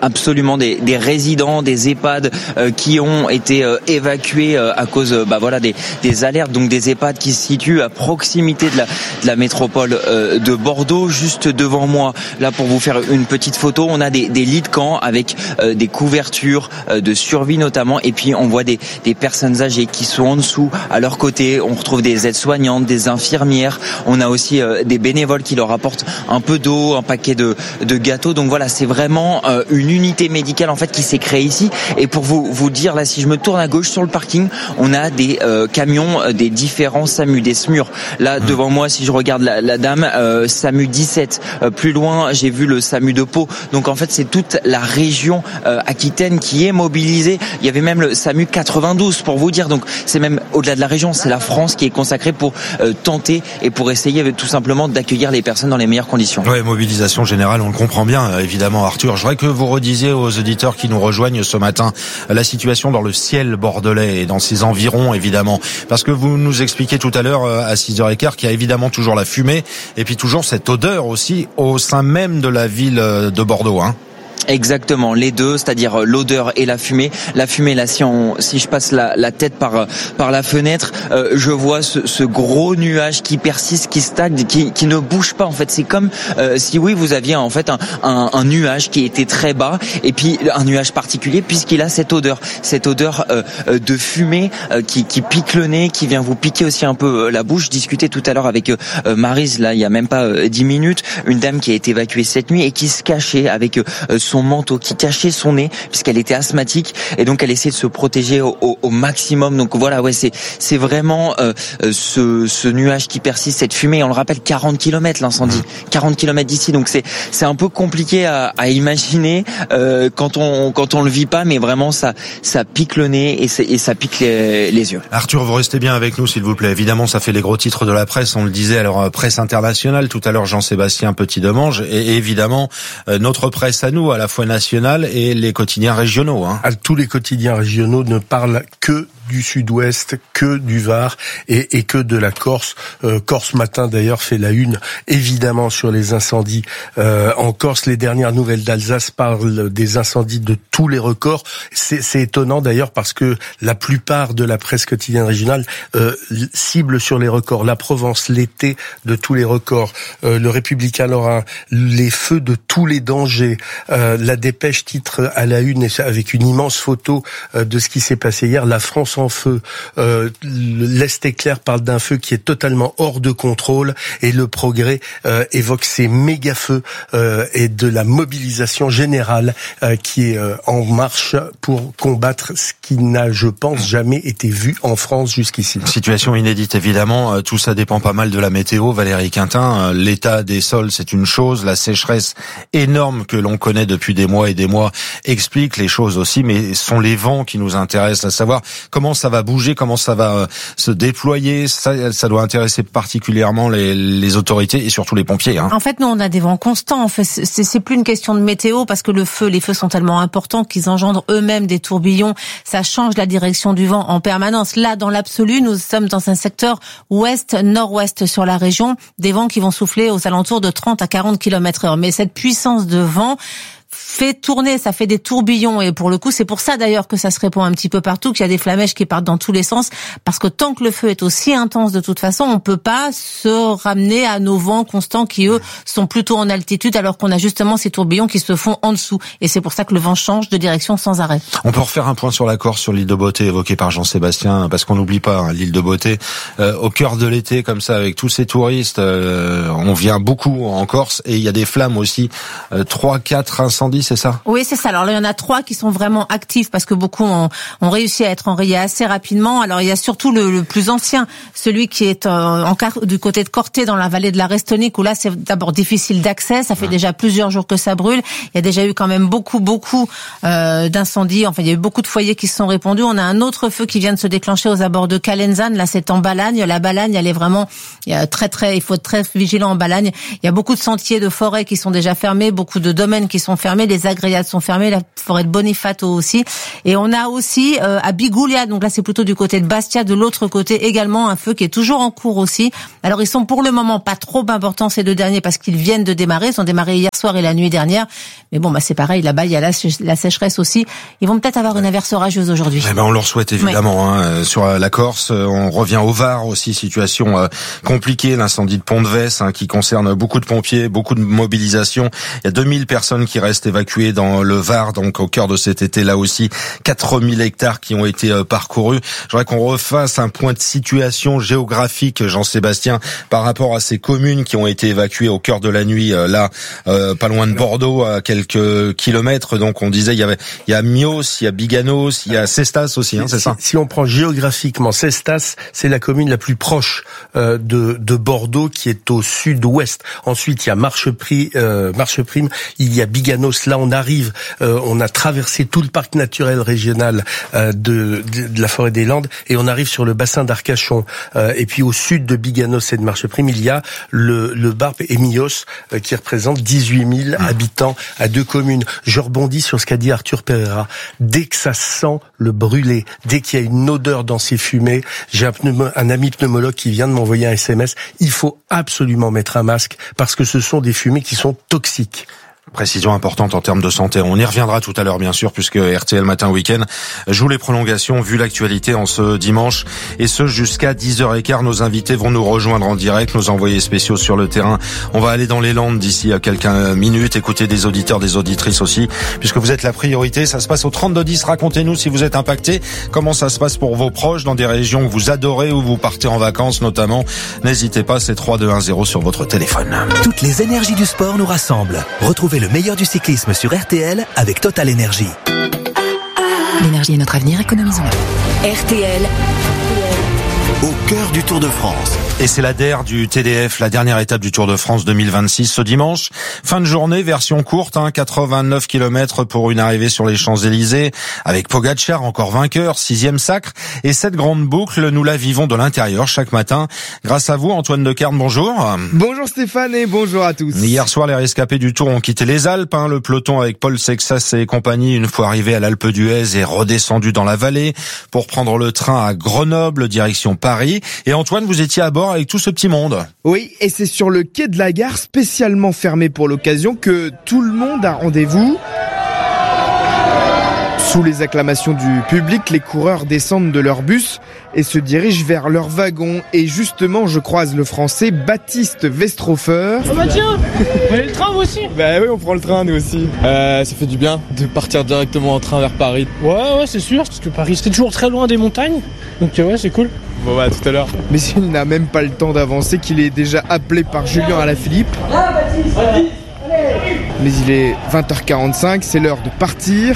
Speaker 11: absolument des, des résidents, des EHPAD euh, qui ont été euh, évacués euh, à cause euh, bah voilà des, des alertes, donc des EHPAD qui se situent à proximité de la, de la métropole euh, de Bordeaux. Juste devant moi, là pour vous faire une petite photo, on a des, des lits de camp avec euh, des couvertures euh, de survie notamment, et puis on voit des, des personnes âgées qui sont en dessous. À leur côté, on retrouve des aides-soignantes, des infirmières. On a aussi euh, des bénévoles qui leur apportent un peu d'eau, un paquet de, de gâteaux. Donc voilà, c'est vraiment euh, une unité médicale en fait qui s'est créée ici. Et pour vous vous dire, là, si je me tourne à gauche sur le parking, on a des euh, camions euh, des différents SAMU, des SMUR. Là mmh. devant moi, si je regarde la, la dame, euh, SAMU dix-sept. Euh, plus loin, j'ai vu le SAMU de Pau. Donc en fait, c'est toute la région euh, Aquitaine qui est mobilisée. Il y avait même le SAMU quatre-vingt-douze pour vous dire. Donc c'est même au-delà de la région, c'est la France qui est consacrée pour euh, tenter et pour essayer tout simplement d'accueillir les personnes dans les meilleures conditions.
Speaker 10: Ouais, mobilisation générale, on le comprend bien, évidemment, Arthur. Je voudrais que vous redisiez aux auditeurs qui nous rejoignent ce matin la situation dans le ciel bordelais et dans ses environs, évidemment. Parce que vous nous expliquiez tout à l'heure à six heures quinze qu'il y a évidemment toujours la fumée et puis toujours cette odeur aussi au sein même de la ville de Bordeaux, hein.
Speaker 11: Exactement, les deux, c'est-à-dire l'odeur et la fumée. La fumée, là, si on, si je passe la, la tête par par la fenêtre, euh, je vois ce, ce gros nuage qui persiste, qui stagne, qui, qui ne bouge pas. En fait, c'est comme euh, si oui, vous aviez en fait un, un, un nuage qui était très bas, et puis un nuage particulier puisqu'il a cette odeur, cette odeur euh, de fumée euh, qui, qui pique le nez, qui vient vous piquer aussi un peu la bouche. Je discutais tout à l'heure avec euh, Maryse, là, il y a même pas euh, dix minutes, une dame qui a été évacuée cette nuit et qui se cachait avec euh, son manteau, qui cachait son nez puisqu'elle était asthmatique, et donc elle essayait de se protéger au, au, au maximum. Donc voilà, ouais, c'est c'est vraiment euh, ce, ce nuage qui persiste, cette fumée. Et on le rappelle, quarante kilomètres l'incendie, quarante kilomètres d'ici. Donc c'est c'est un peu compliqué à, à imaginer euh, quand on quand on le vit pas, mais vraiment ça ça pique le nez et, et ça pique les, les yeux.
Speaker 10: Arthur, vous restez bien avec nous s'il vous plaît. Évidemment, ça fait les gros titres de la presse. On le disait, alors presse internationale tout à l'heure, Jean-Sébastien Petit-Demange, et évidemment euh, notre presse à nous, à la fois nationale et les quotidiens régionaux, hein.
Speaker 13: Tous les quotidiens régionaux ne parlent que du sud-ouest, que du Var et, et que de la Corse. Euh, Corse Matin d'ailleurs fait la une évidemment sur les incendies euh, en Corse. Les dernières nouvelles d'Alsace parlent des incendies de tous les records. C'est, c'est étonnant d'ailleurs parce que la plupart de la presse quotidienne régionale euh, cible sur les records. La Provence, l'été de tous les records. Euh, le Républicain Lorrain, les feux de tous les dangers. Euh, la Dépêche titre à la une avec une immense photo euh, de ce qui s'est passé hier. La France en feu. Euh, L'Est éclair parle d'un feu qui est totalement hors de contrôle, et le Progrès euh, évoque ces méga feux euh, et de la mobilisation générale euh, qui est euh, en marche pour combattre ce qui n'a, je pense, jamais été vu en France jusqu'ici.
Speaker 10: Situation inédite évidemment. Tout ça dépend pas mal de la météo. Valérie Quintin, l'état des sols c'est une chose, la sécheresse énorme que l'on connaît depuis des mois et des mois explique les choses aussi, mais ce sont les vents qui nous intéressent, à savoir comment ça va bouger, comment ça va se déployer. Ça, ça doit intéresser particulièrement les, les autorités et surtout les pompiers, hein.
Speaker 25: En fait, nous, on a des vents constants. En fait, c'est, c'est plus une question de météo parce que le feu, les feux sont tellement importants qu'ils engendrent eux-mêmes des tourbillons. Ça change la direction du vent en permanence. Là, dans l'absolu, nous sommes dans un secteur ouest-nord-ouest sur la région, des vents qui vont souffler aux alentours de trente à quarante kilomètres heure. Mais cette puissance de vent fait tourner, ça fait des tourbillons, et pour le coup, c'est pour ça d'ailleurs que ça se répand un petit peu partout, qu'il y a des flamèches qui partent dans tous les sens, parce que tant que le feu est aussi intense de toute façon, on peut pas se ramener à nos vents constants qui, eux, sont plutôt en altitude, alors qu'on a justement ces tourbillons qui se font en dessous, et c'est pour ça que le vent change de direction sans arrêt.
Speaker 10: On peut refaire un point sur la Corse, sur l'île de Beauté évoquée par Jean-Sébastien, parce qu'on n'oublie pas hein, l'île de Beauté, euh, au cœur de l'été, comme ça, avec tous ces touristes, euh, on vient beaucoup en Corse, et il y a des flammes aussi, euh, trois, quatre incendies, c'est ça?
Speaker 25: Oui, c'est ça. Alors là, il y en a trois qui sont vraiment actifs parce que beaucoup ont, ont réussi à être enrayés assez rapidement. Alors il y a surtout le, le plus ancien, celui qui est en, en, du côté de Corté, dans la vallée de la Restonique, où là c'est d'abord difficile d'accès. Ça fait déjà plusieurs jours que ça brûle. Il y a déjà eu quand même beaucoup, beaucoup euh, d'incendies. Enfin, il y a eu beaucoup de foyers qui se sont répandus. On a un autre feu qui vient de se déclencher aux abords de Calenzane. Là, c'est en Balagne. La Balagne, elle est vraiment, il y a très, très, il faut être très vigilant en Balagne. Il y a beaucoup de sentiers de forêt qui sont déjà fermés, beaucoup de domaines qui sont fermés. fermés, les agréates sont fermés, la forêt de Bonifato aussi. Et on a aussi euh, à Bigoulia, donc là c'est plutôt du côté de Bastia, de l'autre côté également un feu qui est toujours en cours aussi. Alors ils sont pour le moment pas trop importants ces deux derniers parce qu'ils viennent de démarrer, ils ont démarré hier soir et la nuit dernière. Mais bon, bah c'est pareil, là-bas il y a la, la sécheresse aussi. Ils vont peut-être avoir une averse orageuse aujourd'hui.
Speaker 10: Eh ben on leur souhaite évidemment. Oui. Hein, sur la Corse, on revient au Var aussi, situation euh, compliquée, l'incendie de Pont-de-Vesse hein, qui concerne beaucoup de pompiers, beaucoup de mobilisation. Il y a deux mille personnes qui restent évacuées dans le Var, donc au cœur de cet été là aussi, quatre mille hectares qui ont été euh, parcourus. J'aimerais qu'on refasse un point de situation géographique, Jean-Sébastien, par rapport à ces communes qui ont été évacuées au cœur de la nuit, euh, là, euh, pas loin de Bordeaux, à quelques kilomètres. Donc on disait il y avait, il y a Mios, il y a Biganos, il y a Cestas aussi, hein, c'est
Speaker 13: si,
Speaker 10: ça.
Speaker 13: Si on prend géographiquement, Cestas, c'est la commune la plus proche euh, de, de Bordeaux, qui est au sud-ouest. Ensuite, il y a Marcheprime, euh, Marcheprime, il y a Biganos. Là, on arrive, euh, on a traversé tout le parc naturel régional euh, de, de, de la forêt des Landes et on arrive sur le bassin d'Arcachon. Euh, et puis au sud de Biganos et de Marcheprime, il y a le, le Barp et Mios euh, qui représente dix-huit mille mmh. habitants à deux communes. Je rebondis sur ce qu'a dit Arthur Pereira. Dès que ça sent le brûlé, dès qu'il y a une odeur dans ces fumées, j'ai un, pneumo, un ami pneumologue qui vient de m'envoyer un S M S, il faut absolument mettre un masque parce que ce sont des fumées qui sont toxiques.
Speaker 10: Précision importante en termes de santé. On y reviendra tout à l'heure, bien sûr, puisque R T L Matin Week-end joue les prolongations, vu l'actualité en ce dimanche. Et ce, jusqu'à dix heures quinze. Nos invités vont nous rejoindre en direct, nos envoyés spéciaux sur le terrain. On va aller dans les Landes d'ici à quelques minutes, écouter des auditeurs, des auditrices aussi, puisque vous êtes la priorité. Ça se passe au trente-deux dix. Racontez-nous si vous êtes impacté. Comment ça se passe pour vos proches dans des régions que vous adorez ou vous partez en vacances, notamment. N'hésitez pas, c'est trois deux un zéro sur votre téléphone.
Speaker 14: Toutes les énergies du sport nous rassemblent. Retrouvez le meilleur du cyclisme sur R T L avec Total Énergie.
Speaker 7: L'énergie est notre avenir, économisons-la.
Speaker 4: R T L.
Speaker 14: Au cœur du Tour de France.
Speaker 10: Et c'est la D E R du T D F, la dernière étape du Tour de France deux mille vingt-six ce dimanche. Fin de journée, version courte, hein, quatre-vingt-neuf kilomètres pour une arrivée sur les Champs-Élysées, avec Pogacar encore vainqueur, sixième sacre. Et cette grande boucle, nous la vivons de l'intérieur chaque matin. Grâce à vous, Antoine Decarne, bonjour.
Speaker 15: Bonjour Stéphane et bonjour à tous.
Speaker 10: Hier soir, les rescapés du Tour ont quitté les Alpes. Hein, le peloton avec Paul Sexas et compagnie, une fois arrivé à l'Alpe d'Huez, est redescendu dans la vallée pour prendre le train à Grenoble, direction Paris. Et Antoine, vous étiez à bord avec tout ce petit monde.
Speaker 15: Oui, et c'est sur le quai de la gare, spécialement fermé pour l'occasion, que tout le monde a rendez-vous. Sous les acclamations du public, les coureurs descendent de leur bus et se dirigent vers leur wagon. Et justement, je croise le Français Baptiste Westrofer.
Speaker 16: Oh bah tiens, vous prenez le train vous aussi?
Speaker 15: Bah oui, on prend le train nous aussi. Euh, ça fait du bien de partir directement en train vers Paris.
Speaker 16: Ouais, ouais, c'est sûr, parce que Paris c'était toujours très loin des montagnes. Donc ouais, c'est cool.
Speaker 15: Bon bah tout à l'heure. Mais il n'a même pas le temps d'avancer qu'il est déjà appelé par Julien Alaphilippe.
Speaker 16: Ah Baptiste, Baptiste.
Speaker 15: Mais il est vingt heures quarante-cinq, c'est l'heure de partir.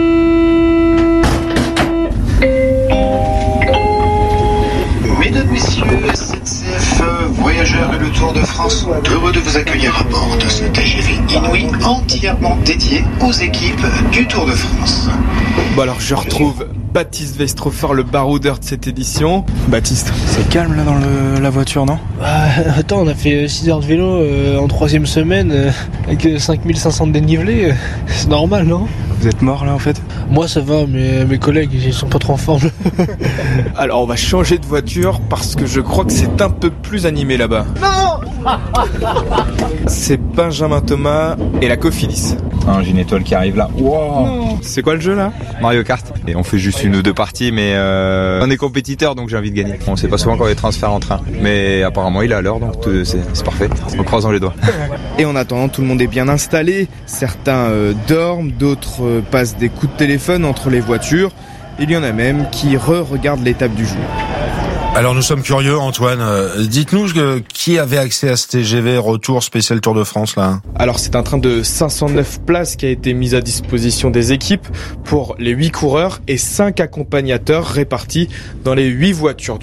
Speaker 17: Mesdames, Messieurs, S N C F Voyageurs et le Tour de France sont heureux de vous accueillir à bord de ce T G V Inouï entièrement dédié aux équipes du Tour de France.
Speaker 15: Bon alors je retrouve Baptiste Westrofer, le baroudeur de cette édition. Baptiste, c'est calme là dans le, la voiture, non?
Speaker 16: Bah, attends, on a fait six heures de vélo euh, en troisième semaine euh, avec cinq mille cinq cents de dénivelé. Euh, c'est normal, non?
Speaker 15: Vous êtes mort là en fait?
Speaker 16: Moi ça va, mais mes collègues ils sont pas trop en forme.
Speaker 15: Alors on va changer de voiture parce que je crois que c'est un peu plus animé là-bas.
Speaker 16: Non.
Speaker 15: C'est Benjamin Thomas et la Cofidis.
Speaker 20: Ah, j'ai une étoile qui arrive là. Wow.
Speaker 15: C'est quoi le jeu là?
Speaker 20: Mario Kart. Et on fait juste une ou deux parties, mais euh, on est compétiteur donc j'ai envie de gagner. On sait pas souvent quand il y a des transferts en train, mais apparemment il est à l'heure donc c'est, c'est parfait. En croisant les doigts.
Speaker 15: Et en attendant, tout le monde est bien installé. Certains euh, dorment, d'autres euh, passent des coups de téléphone entre les voitures. Il y en a même qui re-regardent l'étape du jour.
Speaker 10: Alors nous sommes curieux, Antoine. Euh, dites-nous euh, qui avait accès à ce T G V retour spécial Tour de France là?
Speaker 15: Alors c'est un train de cinq cent neuf places qui a été mis à disposition des équipes pour les huit coureurs et cinq accompagnateurs répartis dans les huit voitures du train.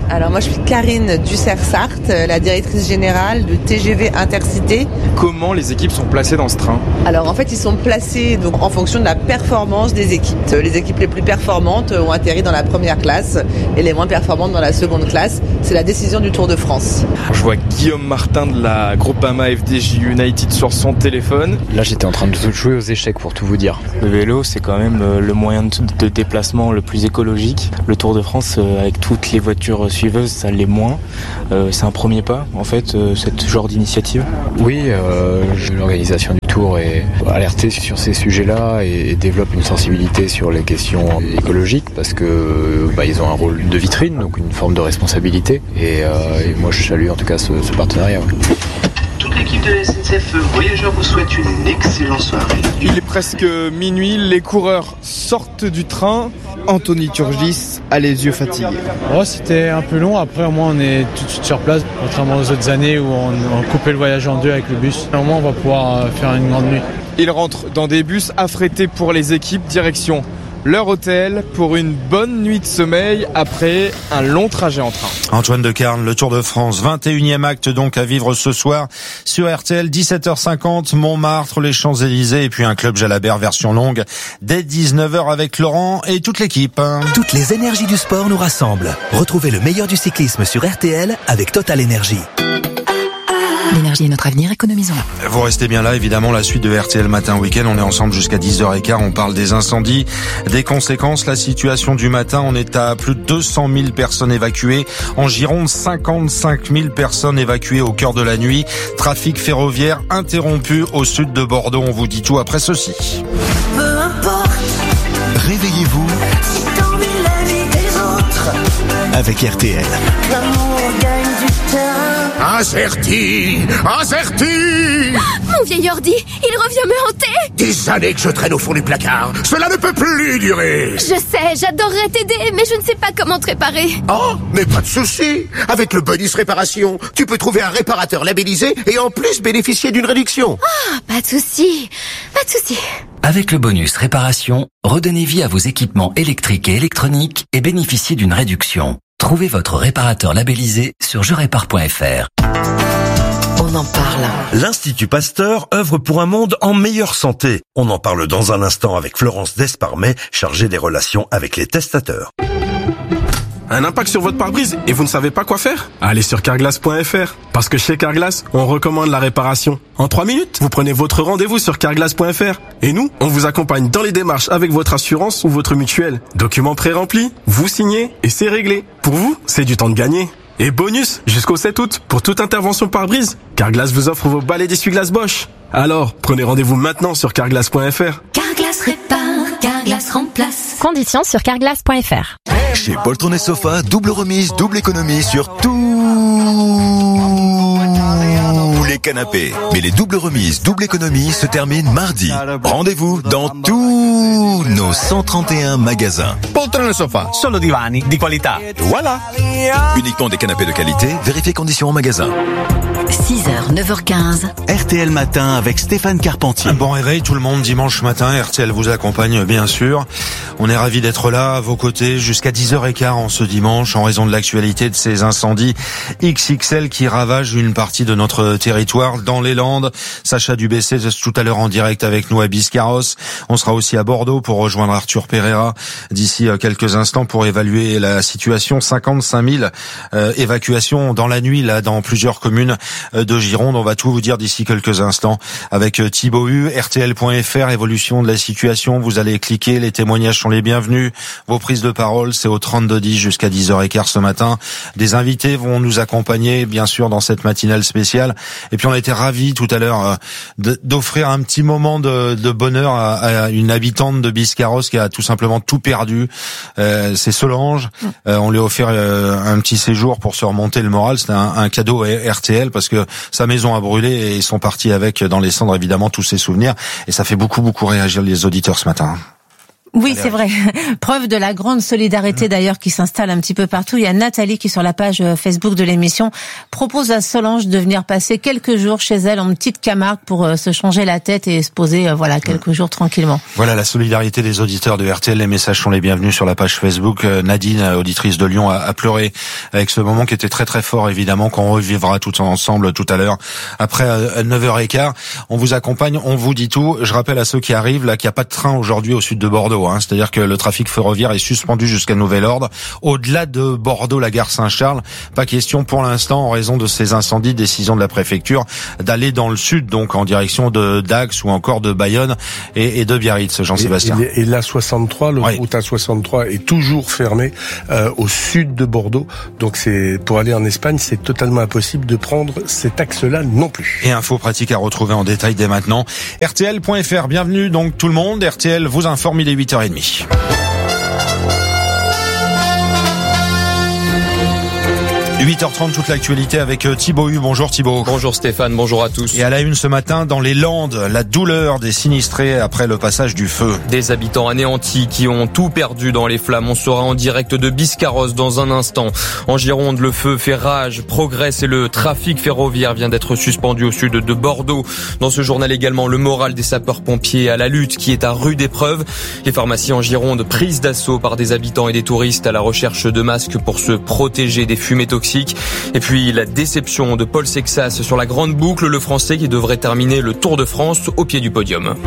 Speaker 2: Alors moi je suis Karine Dussert-Sarthe, la directrice générale de T G V Intercité.
Speaker 18: Comment les équipes sont placées dans ce train ?
Speaker 2: Alors en fait ils sont placés donc, en fonction de la performance des équipes. Les équipes les plus performantes ont atterri dans la première classe et les moins performantes dans la seconde classe. C'est la décision du Tour de France.
Speaker 18: Je vois Guillaume Martin de la Groupama F D J United sur son téléphone.
Speaker 19: Là j'étais en train de jouer aux échecs pour tout vous dire.
Speaker 21: Le vélo c'est quand même le moyen de déplacement le plus écologique. Le Tour de France avec toutes les voitures suiveuses ça l'est moins. Euh, c'est un premier pas en fait euh, cette genre d'initiative.
Speaker 19: Oui, euh, l'organisation du Tour est alertée sur ces sujets-là et, et développe une sensibilité sur les questions écologiques parce que bah, ils ont un rôle de vitrine, donc une forme de responsabilité. Et, euh, et moi je salue en tout cas ce, ce partenariat. Ouais.
Speaker 17: Toute l'équipe de la S N C F Voyageurs vous souhaite une excellente soirée.
Speaker 18: Il est presque minuit, les coureurs sortent du train.
Speaker 15: Anthony Turgis a les yeux fatigués.
Speaker 22: Oh, c'était un peu long, après au moins on est tout de suite sur place, contrairement aux autres années où on, on coupait le voyage en deux avec le bus. Au moins on va pouvoir faire une grande nuit.
Speaker 18: Ils rentrent dans des bus affrétés pour les équipes, direction leur hôtel pour une bonne nuit de sommeil après un long trajet en train.
Speaker 10: Antoine Decarne, le Tour de France, vingt et unième acte donc à vivre ce soir sur R T L, dix-sept heures cinquante, Montmartre, les Champs-Élysées et puis un club Jalabert version longue dès dix-neuf heures avec Laurent et toute l'équipe.
Speaker 14: Toutes les énergies du sport nous rassemblent. Retrouvez le meilleur du cyclisme sur R T L avec Total Énergie.
Speaker 7: L'énergie est notre avenir, économisons.
Speaker 10: Vous restez bien là, évidemment, la suite de R T L Matin Week-end. On est ensemble jusqu'à dix heures quinze. On parle des incendies, des conséquences, la situation du matin. On est à plus de deux cent mille personnes évacuées. En Gironde, cinquante-cinq mille personnes évacuées au cœur de la nuit. Trafic ferroviaire interrompu au sud de Bordeaux. On vous dit tout après ceci.
Speaker 3: Peu importe.
Speaker 14: Réveillez-vous.
Speaker 3: Si t'envies la vie des autres.
Speaker 14: Avec R T L.
Speaker 3: L'amour gagne du terrain.
Speaker 23: Acerti, Acerti.
Speaker 27: Mon vieil ordi, il revient me hanter.
Speaker 23: Des années que je traîne au fond du placard. Cela ne peut plus durer.
Speaker 27: Je sais, j'adorerais t'aider, mais je ne sais pas comment te réparer.
Speaker 23: Oh, mais pas de souci. Avec le bonus réparation, tu peux trouver un réparateur labellisé et en plus bénéficier d'une réduction.
Speaker 27: Ah, pas de souci, pas de souci.
Speaker 28: Avec le bonus réparation, redonnez vie à vos équipements électriques et électroniques et bénéficiez d'une réduction. Trouvez votre réparateur labellisé sur je répare point f r.
Speaker 27: On en parle.
Speaker 29: L'Institut Pasteur œuvre pour un monde en meilleure santé. On en parle dans un instant avec Florence Desparmet, chargée des relations avec les testateurs.
Speaker 30: Un impact sur votre pare-brise et vous ne savez pas quoi faire ? Allez sur carglass point f r. Parce que chez Carglass, on recommande la réparation. En trois minutes, vous prenez votre rendez-vous sur carglass point f r. Et nous, on vous accompagne dans les démarches avec votre assurance ou votre mutuelle. Documents pré-remplis, vous signez et c'est réglé. Pour vous, c'est du temps de gagner. Et bonus, jusqu'au sept août, pour toute intervention pare-brise, Carglass vous offre vos balais d'essuie-glace Bosch. Alors, prenez rendez-vous maintenant sur carglass point f r.
Speaker 27: Carglass répare, Carglass remplace.
Speaker 6: Conditions sur carglass point f r.
Speaker 1: Chez Poltron et Sofa, double remise, double économie sur tous les canapés. Mais les doubles remises, double économie se terminent mardi. Rendez-vous dans tous nos cent trente et un magasins.
Speaker 31: Poltron et Sofa, solo divani di qualità. Voilà.
Speaker 1: Uniquement des canapés de qualité, vérifiez conditions en magasin.
Speaker 4: six heures, neuf heures quinze.
Speaker 14: R T L Matin avec Stéphane Carpentier.
Speaker 10: Un bon réveil tout le monde dimanche matin. R T L vous accompagne bien sûr. On est ravis d'être là à vos côtés jusqu'à dix heures quinze en ce dimanche en raison de l'actualité de ces incendies X X L qui ravagent une partie de notre territoire dans les Landes. Sacha Dubessé tout à l'heure en direct avec nous à Biscarrosse. On sera aussi à Bordeaux pour rejoindre Arthur Pereira d'ici quelques instants pour évaluer la situation. cinquante-cinq mille euh, évacuations dans la nuit là dans plusieurs communes de Gironde. On va tout vous dire d'ici quelques instants avec Thibaut Hu, R T L point f r, évolution de la situation. Vous allez cliquer, les témoignages sont les bienvenus. Vos prises de parole, c'est au trente-deux dix jusqu'à dix heures quinze ce matin. Des invités vont nous accompagner, bien sûr, dans cette matinale spéciale. Et puis on a été ravis tout à l'heure euh, d'offrir un petit moment de, de bonheur à, à une habitante de Biscarrosse qui a tout simplement tout perdu. Euh, c'est Solange. Euh, on lui a offert euh, un petit séjour pour se remonter le moral. C'était un, un cadeau à R T L parce que sa maison a brûlé et ils sont partis avec dans les cendres évidemment tous ses souvenirs. Et ça fait beaucoup beaucoup réagir les auditeurs ce matin.
Speaker 5: Oui, c'est vrai. Preuve de la grande solidarité d'ailleurs qui s'installe un petit peu partout. Il y a Nathalie qui, sur la page Facebook de l'émission, propose à Solange de venir passer quelques jours chez elle en petite Camargue pour se changer la tête et se poser voilà quelques jours tranquillement.
Speaker 10: Voilà la solidarité des auditeurs de R T L. Les messages sont les bienvenus sur la page Facebook. Nadine, auditrice de Lyon, a, a pleuré avec ce moment qui était très très fort, évidemment, qu'on revivra tout ensemble tout à l'heure après neuf heures quinze. On vous accompagne, on vous dit tout. Je rappelle à ceux qui arrivent là qu'il n'y a pas de train aujourd'hui au sud de Bordeaux. Hein. C'est-à-dire que le trafic ferroviaire est suspendu jusqu'à nouvel ordre. Au-delà de Bordeaux, la gare Saint-Charles, pas question pour l'instant, en raison de ces incendies, décision de la préfecture, d'aller dans le sud, donc en direction de Dax ou encore de Bayonne et, et de Biarritz, Jean-Sébastien.
Speaker 8: Et, et l'A soixante-trois, l'autoroute oui. A soixante-trois est toujours fermée euh, au sud de Bordeaux. Donc c'est pour aller en Espagne, c'est totalement impossible de prendre cet axe-là non plus.
Speaker 10: Et infos pratiques à retrouver en détail dès maintenant. R T L point F R, bienvenue donc tout le monde. R T L vous informe, il est huit heures trente. huit heures trente, toute l'actualité avec Thibaut Hu. Bonjour Thibaut.
Speaker 9: Bonjour Stéphane, bonjour à tous.
Speaker 10: Et à la une ce matin, dans les Landes, la douleur des sinistrés après le passage du feu.
Speaker 9: Des habitants anéantis qui ont tout perdu dans les flammes. On sera en direct de Biscarrosse dans un instant. En Gironde, le feu fait rage, progresse et le trafic ferroviaire vient d'être suspendu au sud de Bordeaux. Dans ce journal également, le moral des sapeurs-pompiers à la lutte qui est à rude épreuve. Les pharmacies en Gironde prises d'assaut par des habitants et des touristes à la recherche de masques pour se protéger des fumées toxiques. Et puis la déception de Paul Sexas sur la grande boucle, le Français qui devrait terminer le Tour de France au pied du podium.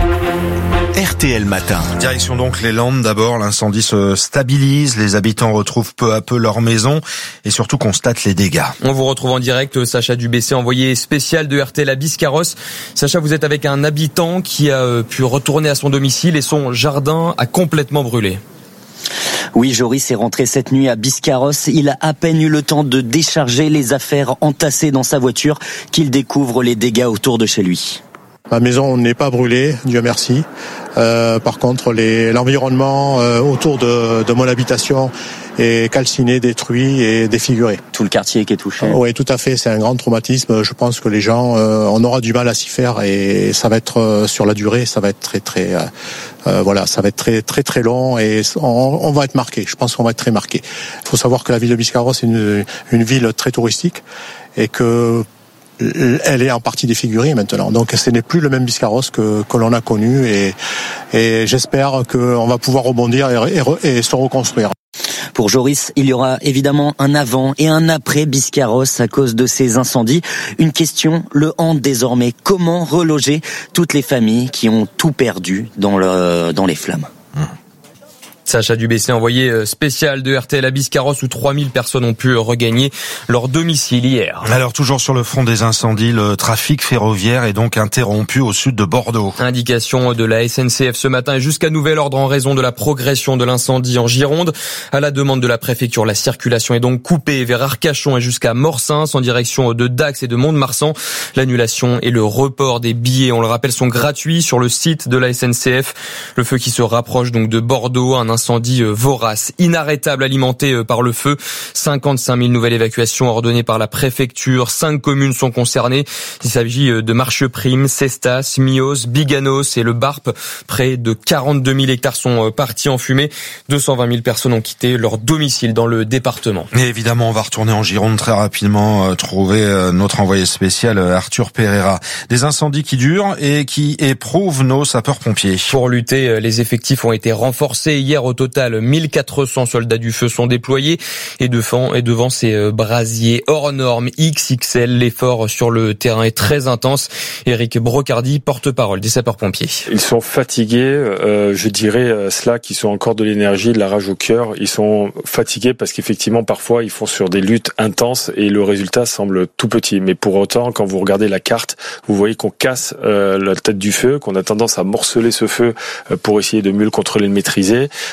Speaker 1: R T L Matin.
Speaker 10: Direction donc les Landes d'abord, l'incendie se stabilise, les habitants retrouvent peu à peu leur maison et surtout constatent les dégâts.
Speaker 9: On vous retrouve en direct, Sacha Dubessé, envoyé spécial de R T L à Biscarrosse. Sacha, vous êtes avec un habitant qui a pu retourner à son domicile et son jardin a complètement brûlé.
Speaker 11: Oui, Joris est rentré cette nuit à Biscarrosse. Il a à peine eu le temps de décharger les affaires entassées dans sa voiture qu'il découvre les dégâts autour de chez lui.
Speaker 12: Ma maison n'est pas brûlée, Dieu merci. Euh, par contre, les, l'environnement euh, autour de, de mon habitation est calciné, détruit et défiguré.
Speaker 11: Tout le quartier qui est touché.
Speaker 12: Euh, oui, tout à fait. C'est un grand traumatisme. Je pense que les gens, euh, on aura du mal à s'y faire et ça va être euh, sur la durée, ça va être très très, euh, euh, voilà, ça va être très très très long et on, on va être marqué. Je pense qu'on va être très marqué. Il faut savoir que la ville de Biscarrosse est une, une ville très touristique et que elle est en partie défigurée maintenant. Donc ce n'est plus le même Biscarrosse que, que l'on a connu et, et j'espère qu'on va pouvoir rebondir et, et, et se reconstruire.
Speaker 11: Pour Joris, il y aura évidemment un avant et un après Biscarrosse à cause de ces incendies. Une question le hante désormais. Comment reloger toutes les familles qui ont tout perdu dans, le, dans les flammes ?
Speaker 9: Sacha Dubessé, envoyé spécial de R T L à Biscarrosse où trois mille personnes ont pu regagner leur domicile hier.
Speaker 10: Alors toujours sur le front des incendies, le trafic ferroviaire est donc interrompu au sud de Bordeaux.
Speaker 9: Indication de la S N C F ce matin et jusqu'à nouvel ordre en raison de la progression de l'incendie en Gironde. À la demande de la préfecture, la circulation est donc coupée vers Arcachon et jusqu'à Morsins en direction de Dax et de Mont-de-Marsan. L'annulation et le report des billets, on le rappelle, sont gratuits sur le site de la S N C F. Le feu qui se rapproche donc de Bordeaux, un incendie vorace, inarrêtable, alimenté par le feu. cinquante-cinq mille nouvelles évacuations ordonnées par la préfecture. Cinq communes sont concernées. Il s'agit de Marcheprime, Cestas, Mios, Biganos et le Barp. Près de quarante-deux mille hectares sont partis en fumée. deux cent vingt mille personnes ont quitté leur domicile dans le département.
Speaker 10: Et évidemment, on va retourner en Gironde très rapidement, euh, trouver euh, notre envoyé spécial euh, Arthur Pereira. Des incendies qui durent et qui éprouvent nos sapeurs-pompiers.
Speaker 9: Pour lutter, les effectifs ont été renforcés hier. Au total, mille quatre cents soldats du feu sont déployés et devant, et devant ces brasiers hors normes X X L, l'effort sur le terrain est très intense. Éric Brocardi, porte-parole des sapeurs-pompiers.
Speaker 13: Ils sont fatigués, euh, je dirais cela, qu'ils ont encore de l'énergie, de la rage au cœur. Ils sont fatigués parce qu'effectivement, parfois, ils font sur des luttes intenses et le résultat semble tout petit. Mais pour autant, quand vous regardez la carte, vous voyez qu'on casse euh, la tête du feu, qu'on a tendance à morceler ce feu pour essayer de mieux le contrôler, le maîtriser.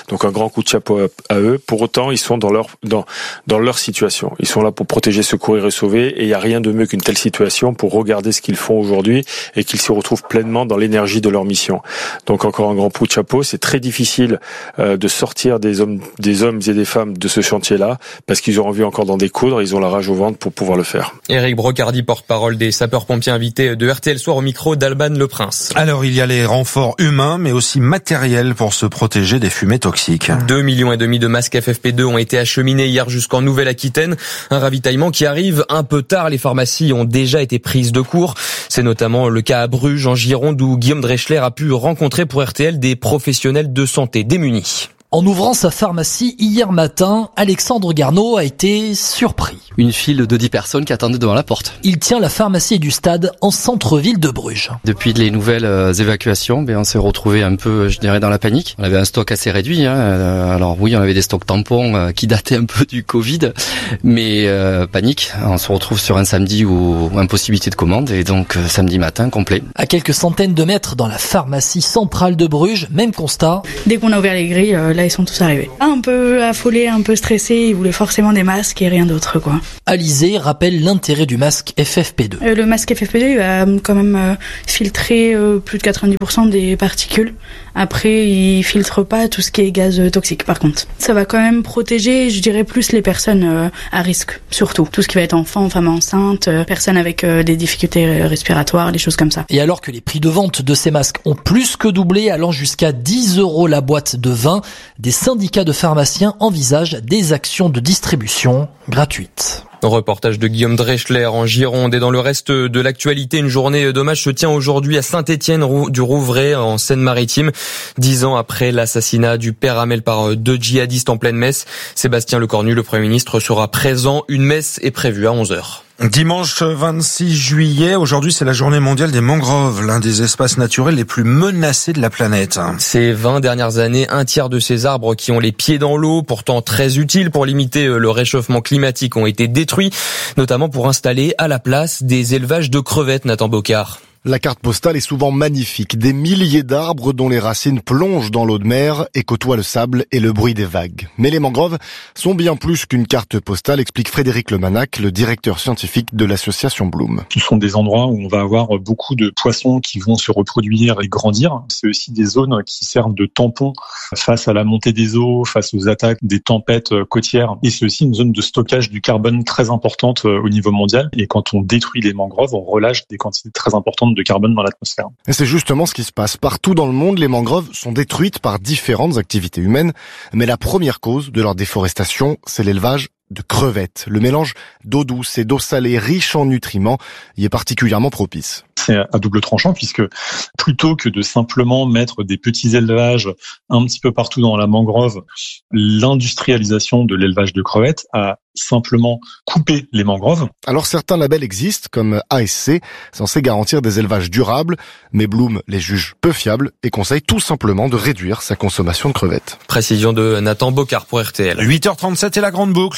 Speaker 13: Donc un grand coup de chapeau à, à eux. Pour autant, ils sont dans leur dans dans leur situation. Ils sont là pour protéger, secourir et sauver. Et il y a rien de mieux qu'une telle situation pour regarder ce qu'ils font aujourd'hui et qu'ils se retrouvent pleinement dans l'énergie de leur mission. Donc encore un grand coup de chapeau. C'est très difficile euh, de sortir des hommes, des hommes et des femmes de ce chantier-là parce qu'ils ont envie encore d'en découdre. Ils ont la rage au ventre pour pouvoir le faire.
Speaker 9: Éric Brocardi, porte-parole des sapeurs-pompiers invités de R T L Soir au micro d'Alban Le Prince.
Speaker 10: Alors il y a les renforts humains mais aussi matériels pour se protéger des fumées toxiques.
Speaker 9: Deux millions et demi de masques F F P deux ont été acheminés hier jusqu'en Nouvelle-Aquitaine. Un ravitaillement qui arrive un peu tard. Les pharmacies ont déjà été prises de court. C'est notamment le cas à Bruges, en Gironde, où Guillaume Dreschler a pu rencontrer pour R T L des professionnels de santé démunis.
Speaker 2: En ouvrant sa pharmacie hier matin, Alexandre Garneau a été surpris.
Speaker 15: Une file de dix personnes qui attendaient devant la porte.
Speaker 2: Il tient la pharmacie du stade en centre-ville de Bruges.
Speaker 15: Depuis les nouvelles évacuations, ben on s'est retrouvé un peu, je dirais, dans la panique. On avait un stock assez réduit. Hein. Alors oui, on avait des stocks tampons qui dataient un peu du Covid, mais euh, panique. On se retrouve sur un samedi où impossibilité de commande et donc euh, samedi matin complet.
Speaker 2: À quelques centaines de mètres dans la pharmacie centrale de Bruges, même constat.
Speaker 16: Dès qu'on a ouvert les grilles, euh, là ils sont tous arrivés. Un peu affolés, un peu stressés, ils voulaient forcément des masques et rien d'autre, quoi.
Speaker 2: Alizé rappelle l'intérêt du masque F F P deux.
Speaker 16: Euh, le masque F F P deux il va quand même euh, filtrer euh, plus de quatre-vingt-dix pour cent des particules. Après, il filtre pas tout ce qui est gaz toxique, par contre. Ça va quand même protéger, je dirais, plus les personnes euh, à risque, surtout. Tout ce qui va être enfant, femme enceinte, euh, personnes avec euh, des difficultés respiratoires, des choses comme ça.
Speaker 2: Et alors que les prix de vente de ces masques ont plus que doublé, allant jusqu'à dix euros la boîte de vingt, des syndicats de pharmaciens envisagent des actions de distribution gratuites.
Speaker 9: Reportage de Guillaume Dreschler en Gironde. Et dans le reste de l'actualité, une journée d'hommage se tient aujourd'hui à Saint-Étienne du Rouvray en Seine-Maritime. Dix ans après l'assassinat du père Hamel par deux djihadistes en pleine messe, Sébastien Lecornu, le Premier ministre, sera présent. Une messe est prévue à onze heures.
Speaker 10: Dimanche vingt-six juillet, aujourd'hui c'est la journée mondiale des mangroves, l'un des espaces naturels les plus menacés de la planète.
Speaker 9: Ces vingt dernières années, un tiers de ces arbres qui ont les pieds dans l'eau, pourtant très utiles pour limiter le réchauffement climatique, ont été détruits, notamment pour installer à la place des élevages de crevettes, Nathan Bocard.
Speaker 17: La carte postale est souvent magnifique. Des milliers d'arbres dont les racines plongent dans l'eau de mer et côtoient le sable et le bruit des vagues. Mais les mangroves sont bien plus qu'une carte postale, explique Frédéric Lemanac, le directeur scientifique de l'association Bloom.
Speaker 19: Ce sont des endroits où on va avoir beaucoup de poissons qui vont se reproduire et grandir. C'est aussi des zones qui servent de tampons face à la montée des eaux, face aux attaques des tempêtes côtières. Et c'est aussi une zone de stockage du carbone très importante au niveau mondial. Et quand on détruit les mangroves, on relâche des quantités très importantes de carbone dans l'atmosphère.
Speaker 17: Et c'est justement ce qui se passe. Partout dans le monde, les mangroves sont détruites par différentes activités humaines. Mais la première cause de leur déforestation, c'est l'élevage de crevettes. Le mélange d'eau douce et d'eau salée riche en nutriments y est particulièrement propice.
Speaker 19: C'est à double tranchant puisque plutôt que de simplement mettre des petits élevages un petit peu partout dans la mangrove, l'industrialisation de l'élevage de crevettes a simplement coupé les mangroves.
Speaker 17: Alors certains labels existent comme A S C, censés garantir des élevages durables, mais Bloom les juge peu fiables et conseille tout simplement de réduire sa consommation de crevettes.
Speaker 9: Précision de Nathan Bocard pour R T L.
Speaker 10: huit heures trente-sept et la grande boucle.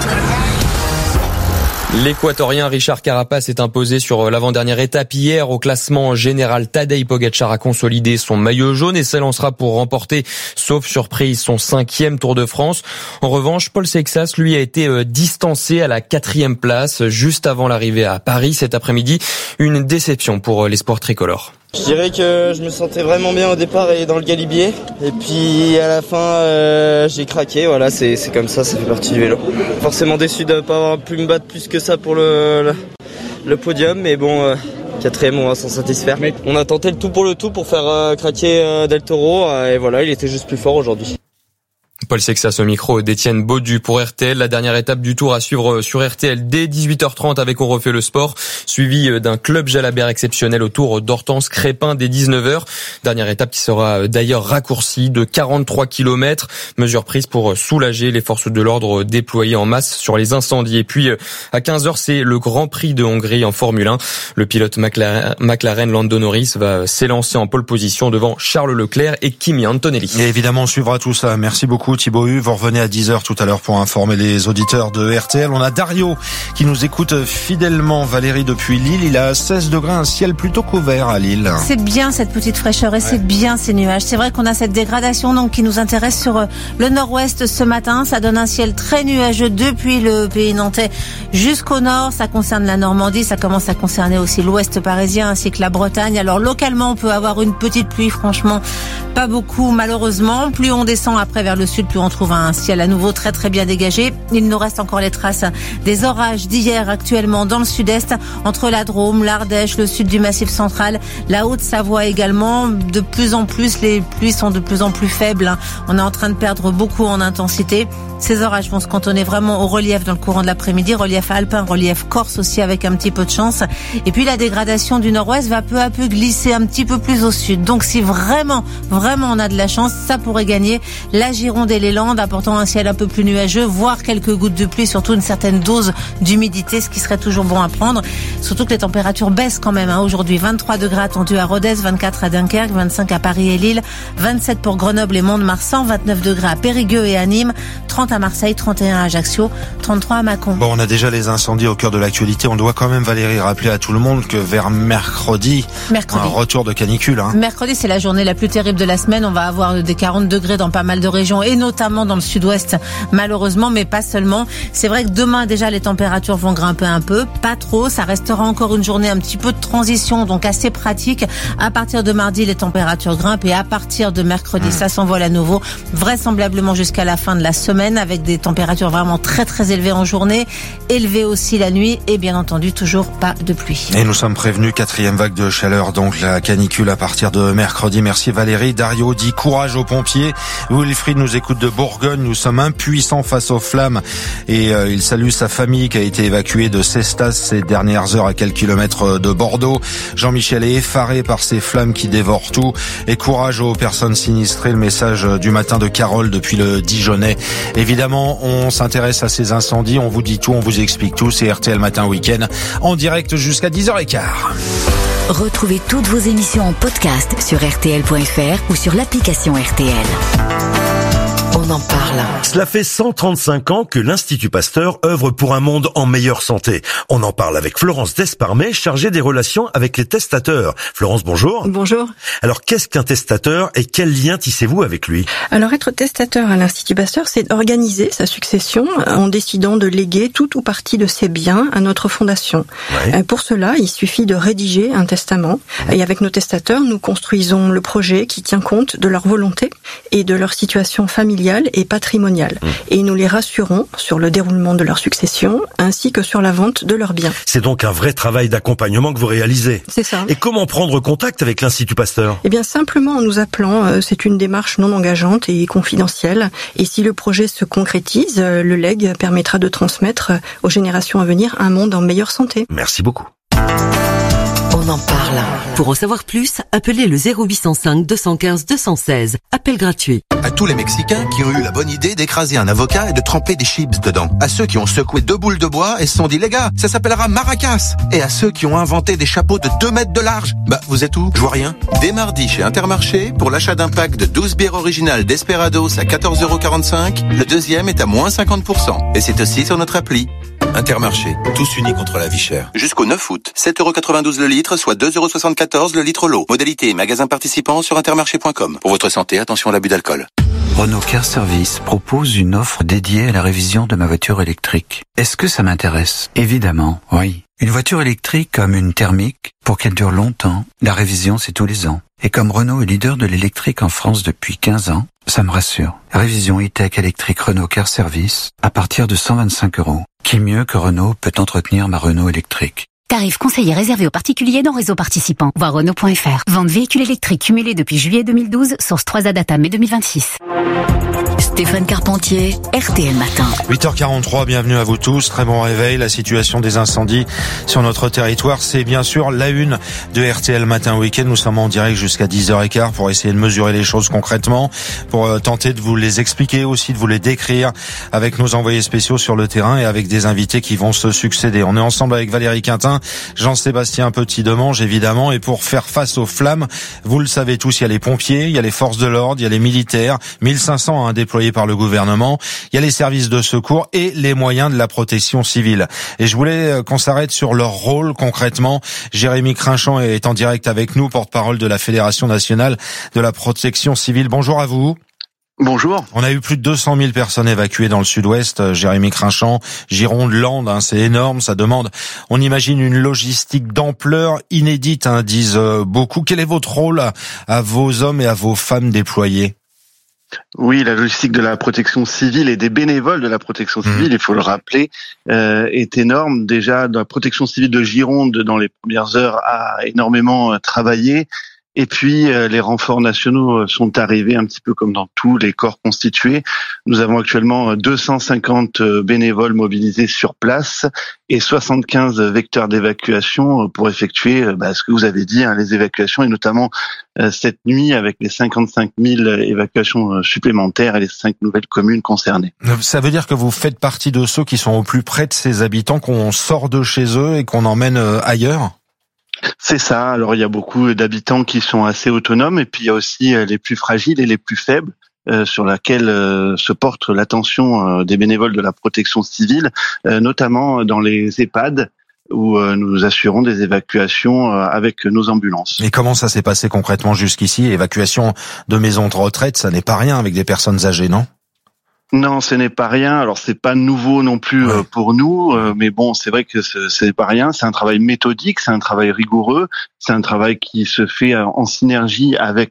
Speaker 9: L'Équatorien Richard Carapaz s'est imposé sur l'avant-dernière étape hier au classement général. Tadej Pogacar a consolidé son maillot jaune et s'élancera pour remporter, sauf surprise, son cinquième Tour de France. En revanche, Paul Seixas, lui, a été distancé à la quatrième place juste avant l'arrivée à Paris cet après-midi. Une déception pour l'espoir tricolore.
Speaker 20: Je dirais que je me sentais vraiment bien au départ et dans le galibier. Et puis à la fin, euh, j'ai craqué. Voilà, c'est, c'est comme ça, ça fait partie du vélo. Forcément déçu de ne pas avoir pu me battre plus que ça pour le, le, le podium. Mais bon, euh, quatrième, on va s'en satisfaire. On a tenté le tout pour le tout pour faire euh, craquer euh, Del Toro. Euh, et voilà, il était juste plus fort aujourd'hui.
Speaker 9: Paul Seixas au micro d'Étienne Baudu pour R T L. La dernière étape du Tour à suivre sur R T L dès dix-huit heures trente avec On refait le sport, suivi d'un club Jalabert exceptionnel au Tour d'Hortense Crépin dès dix-neuf heures. Dernière étape qui sera d'ailleurs raccourcie de quarante-trois kilomètres. Mesure prise pour soulager les forces de l'ordre déployées en masse sur les incendies. Et puis à quinze heures, c'est le Grand Prix de Hongrie en Formule un. Le pilote McLaren, McLaren Lando Norris va s'élancer en pole position devant Charles Leclerc et Kimi Antonelli.
Speaker 10: Et évidemment, on suivra tout ça. Merci beaucoup Thibaut-Hu. Vous revenez à dix heures tout à l'heure pour informer les auditeurs de R T L. On a Dario qui nous écoute fidèlement. Valérie depuis Lille. Il a seize degrés, un ciel plutôt couvert à Lille.
Speaker 5: C'est bien cette petite fraîcheur et ouais. c'est bien ces nuages. C'est vrai qu'on a cette dégradation donc qui nous intéresse sur le nord-ouest ce matin. Ça donne un ciel très nuageux depuis le pays nantais jusqu'au nord. Ça concerne la Normandie. Ça commence à concerner aussi l'ouest parisien ainsi que la Bretagne. Alors localement, on peut avoir une petite pluie, franchement, pas beaucoup malheureusement. Plus on descend après vers le sud, plus on trouve un ciel à nouveau très très bien dégagé. Il nous reste encore les traces des orages d'hier actuellement dans le sud-est, entre la Drôme, l'Ardèche, le sud du Massif central, la Haute-Savoie également. De plus en plus, les pluies sont de plus en plus faibles. On est en train de perdre beaucoup en intensité. Ces orages vont se cantonner vraiment au relief dans le courant de l'après-midi, relief alpin, relief corse aussi avec un petit peu de chance. Et puis la dégradation du nord-ouest va peu à peu glisser un petit peu plus au sud. Donc si vraiment, vraiment on a de la chance, ça pourrait gagner la Gironde et les Landes, apportant un ciel un peu plus nuageux, voire quelques gouttes de pluie, surtout une certaine dose d'humidité, ce qui serait toujours bon à prendre. Surtout que les températures baissent quand même. Hein. Aujourd'hui, vingt-trois degrés attendus à Rodez, vingt-quatre à Dunkerque, vingt-cinq à Paris et Lille, vingt-sept pour Grenoble et Mont-de-Marsan, vingt-neuf degrés à Périgueux et à Nîmes, trente à Marseille, trente et un à Ajaccio, trente-trois à Mâcon.
Speaker 10: Bon, on a déjà les incendies au cœur de l'actualité. On doit quand même, Valérie, rappeler à tout le monde que vers mercredi, mercredi. un retour de canicule. Hein.
Speaker 5: Mercredi, c'est la journée la plus terrible de la semaine. On va avoir des quarante degrés dans pas mal de régions et notamment dans le sud-ouest, malheureusement, mais pas seulement. C'est vrai que demain, déjà, les températures vont grimper un peu, pas trop. Ça restera encore une journée un petit peu de transition, donc assez pratique. À partir de mardi, les températures grimpent et à partir de mercredi, mmh. ça s'envole à nouveau, vraisemblablement jusqu'à la fin de la semaine, avec des températures vraiment très très élevées en journée, élevées aussi la nuit et bien entendu toujours pas de pluie.
Speaker 10: Et nous sommes prévenus, quatrième vague de chaleur, donc la canicule à partir de mercredi. Merci Valérie. Dario dit courage aux pompiers. Wilfried nous écoute de Bourgogne. Nous sommes impuissants face aux flammes et euh, il salue sa famille qui a été évacuée de Cestas ces dernières heures à quelques kilomètres de Bordeaux. Jean-Michel est effaré par ces flammes qui dévorent tout et courage aux personnes sinistrées. Le message du matin de Carole depuis le Dijonais. Évidemment, on s'intéresse à ces incendies, on vous dit tout, on vous explique tout. C'est R T L Matin Week-end en direct jusqu'à dix heures quinze.
Speaker 4: Retrouvez toutes vos émissions en podcast sur R T L point F R ou sur l'application R T L. On en parle.
Speaker 3: Cela fait cent trente-cinq ans que l'Institut Pasteur œuvre pour un monde en meilleure santé. On en parle avec Florence Desparmet, chargée des relations avec les testateurs. Florence, bonjour.
Speaker 7: Bonjour.
Speaker 3: Alors, qu'est-ce qu'un testateur et quel lien tissez-vous avec lui?
Speaker 7: Alors, être testateur à l'Institut Pasteur, c'est organiser sa succession en décidant de léguer tout ou partie de ses biens à notre fondation. Ouais. Pour cela, il suffit de rédiger un testament. Et avec nos testateurs, nous construisons le projet qui tient compte de leur volonté et de leur situation familiale et patrimoniale. Mmh. Et nous les rassurons sur le déroulement de leur succession ainsi que sur la vente de leurs biens.
Speaker 3: C'est donc un vrai travail d'accompagnement que vous réalisez.
Speaker 7: C'est ça.
Speaker 3: Et comment prendre contact avec l'Institut Pasteur?
Speaker 7: Eh bien, simplement en nous appelant. C'est une démarche non engageante et confidentielle. Et si le projet se concrétise, le legs permettra de transmettre aux générations à venir un monde en meilleure santé.
Speaker 3: Merci beaucoup.
Speaker 4: On en parle.
Speaker 18: Pour en savoir plus, appelez le zéro huit cent cinq deux cent quinze deux cent seize. Appel gratuit.
Speaker 21: À tous les Mexicains qui ont eu la bonne idée d'écraser un avocat et de tremper des chips dedans. À ceux qui ont secoué deux boules de bois et se sont dit, les gars, ça s'appellera maracas. Et à ceux qui ont inventé des chapeaux de deux mètres de large. Bah, vous êtes où? Je vois rien. Dès mardi chez Intermarché, pour l'achat d'un pack de douze bières originales Desperados à quatorze euros quarante-cinq, le deuxième est à moins cinquante pour cent. Et c'est aussi sur notre appli. Intermarché, tous unis contre la vie chère. Jusqu'au neuf août, sept euros quatre-vingt-douze le litre, soit deux euros soixante-quatorze le litre l'eau. Modalité et magasin participant sur intermarché point com. Pour votre santé, attention à l'abus d'alcool.
Speaker 22: Renault Car Service propose une offre dédiée à la révision de ma voiture électrique. Est-ce que ça m'intéresse? Évidemment, oui. Une voiture électrique comme une thermique, pour qu'elle dure longtemps, la révision c'est tous les ans. Et comme Renault est leader de l'électrique en France depuis quinze ans, ça me rassure. Révision e-tech électrique Renault Car Service à partir de cent vingt-cinq euros. Qui mieux que Renault peut entretenir ma Renault électrique?
Speaker 6: Tarif conseillé réservé aux particuliers dans réseau participant. Voir Renault point F R. Vente véhicule électrique cumulé depuis juillet deux mille douze, source trois A data mai deux mille vingt-six.
Speaker 4: Stéphane Carpentier, R T L Matin.
Speaker 10: huit heures quarante-trois, bienvenue à vous tous. Très bon réveil. La situation des incendies sur notre territoire, c'est bien sûr la une de R T L Matin Week-end. Nous sommes en direct jusqu'à dix heures quinze pour essayer de mesurer les choses concrètement, pour euh, tenter de vous les expliquer aussi, de vous les décrire avec nos envoyés spéciaux sur le terrain et avec des invités qui vont se succéder. On est ensemble avec Valérie Quintin, Jean-Sébastien Petit-Demange évidemment, et pour faire face aux flammes, vous le savez tous, il y a les pompiers, il y a les forces de l'ordre, il y a les militaires, mille cinq cents à un déploiement déployés par le gouvernement, il y a les services de secours et les moyens de la protection civile. Et je voulais qu'on s'arrête sur leur rôle concrètement. Jérémy Crinchamp est en direct avec nous, porte-parole de la Fédération nationale de la protection civile. Bonjour à vous.
Speaker 8: Bonjour.
Speaker 10: On a eu plus de deux cent mille personnes évacuées dans le sud-ouest, Jérémy Crinchamp, Gironde, Landes, hein, c'est énorme, ça demande, on imagine une logistique d'ampleur inédite, hein, disent beaucoup. Quel est votre rôle à, à vos hommes et à vos femmes déployés ?
Speaker 8: Oui, la logistique de la protection civile et des bénévoles de la protection civile, mmh. il faut le rappeler, euh, est énorme. Déjà, la protection civile de Gironde, dans les premières heures, a énormément travaillé. Et puis, euh, les renforts nationaux sont arrivés un petit peu comme dans tous les corps constitués. Nous avons actuellement deux cent cinquante bénévoles mobilisés sur place et soixante-quinze vecteurs d'évacuation pour effectuer bah, ce que vous avez dit, hein, les évacuations, et notamment euh, cette nuit avec les cinquante-cinq mille évacuations supplémentaires et les cinq nouvelles communes concernées.
Speaker 10: Ça veut dire que vous faites partie de ceux qui sont au plus près de ces habitants, qu'on sort de chez eux et qu'on emmène ailleurs ?
Speaker 8: C'est ça. Alors, il y a beaucoup d'habitants qui sont assez autonomes, et puis il y a aussi les plus fragiles et les plus faibles, euh, sur laquelle euh, se porte l'attention euh, des bénévoles de la protection civile, euh, notamment dans les EHPAD, où euh, nous assurons des évacuations euh, avec nos ambulances.
Speaker 10: Et comment ça s'est passé concrètement jusqu'ici ? Évacuation de maisons de retraite, ça n'est pas rien avec des personnes âgées, non ?
Speaker 8: Non, ce n'est pas rien. Alors, c'est pas nouveau non plus ouais. pour nous, mais bon, c'est vrai que c'est pas rien. C'est un travail méthodique, c'est un travail rigoureux, c'est un travail qui se fait en synergie avec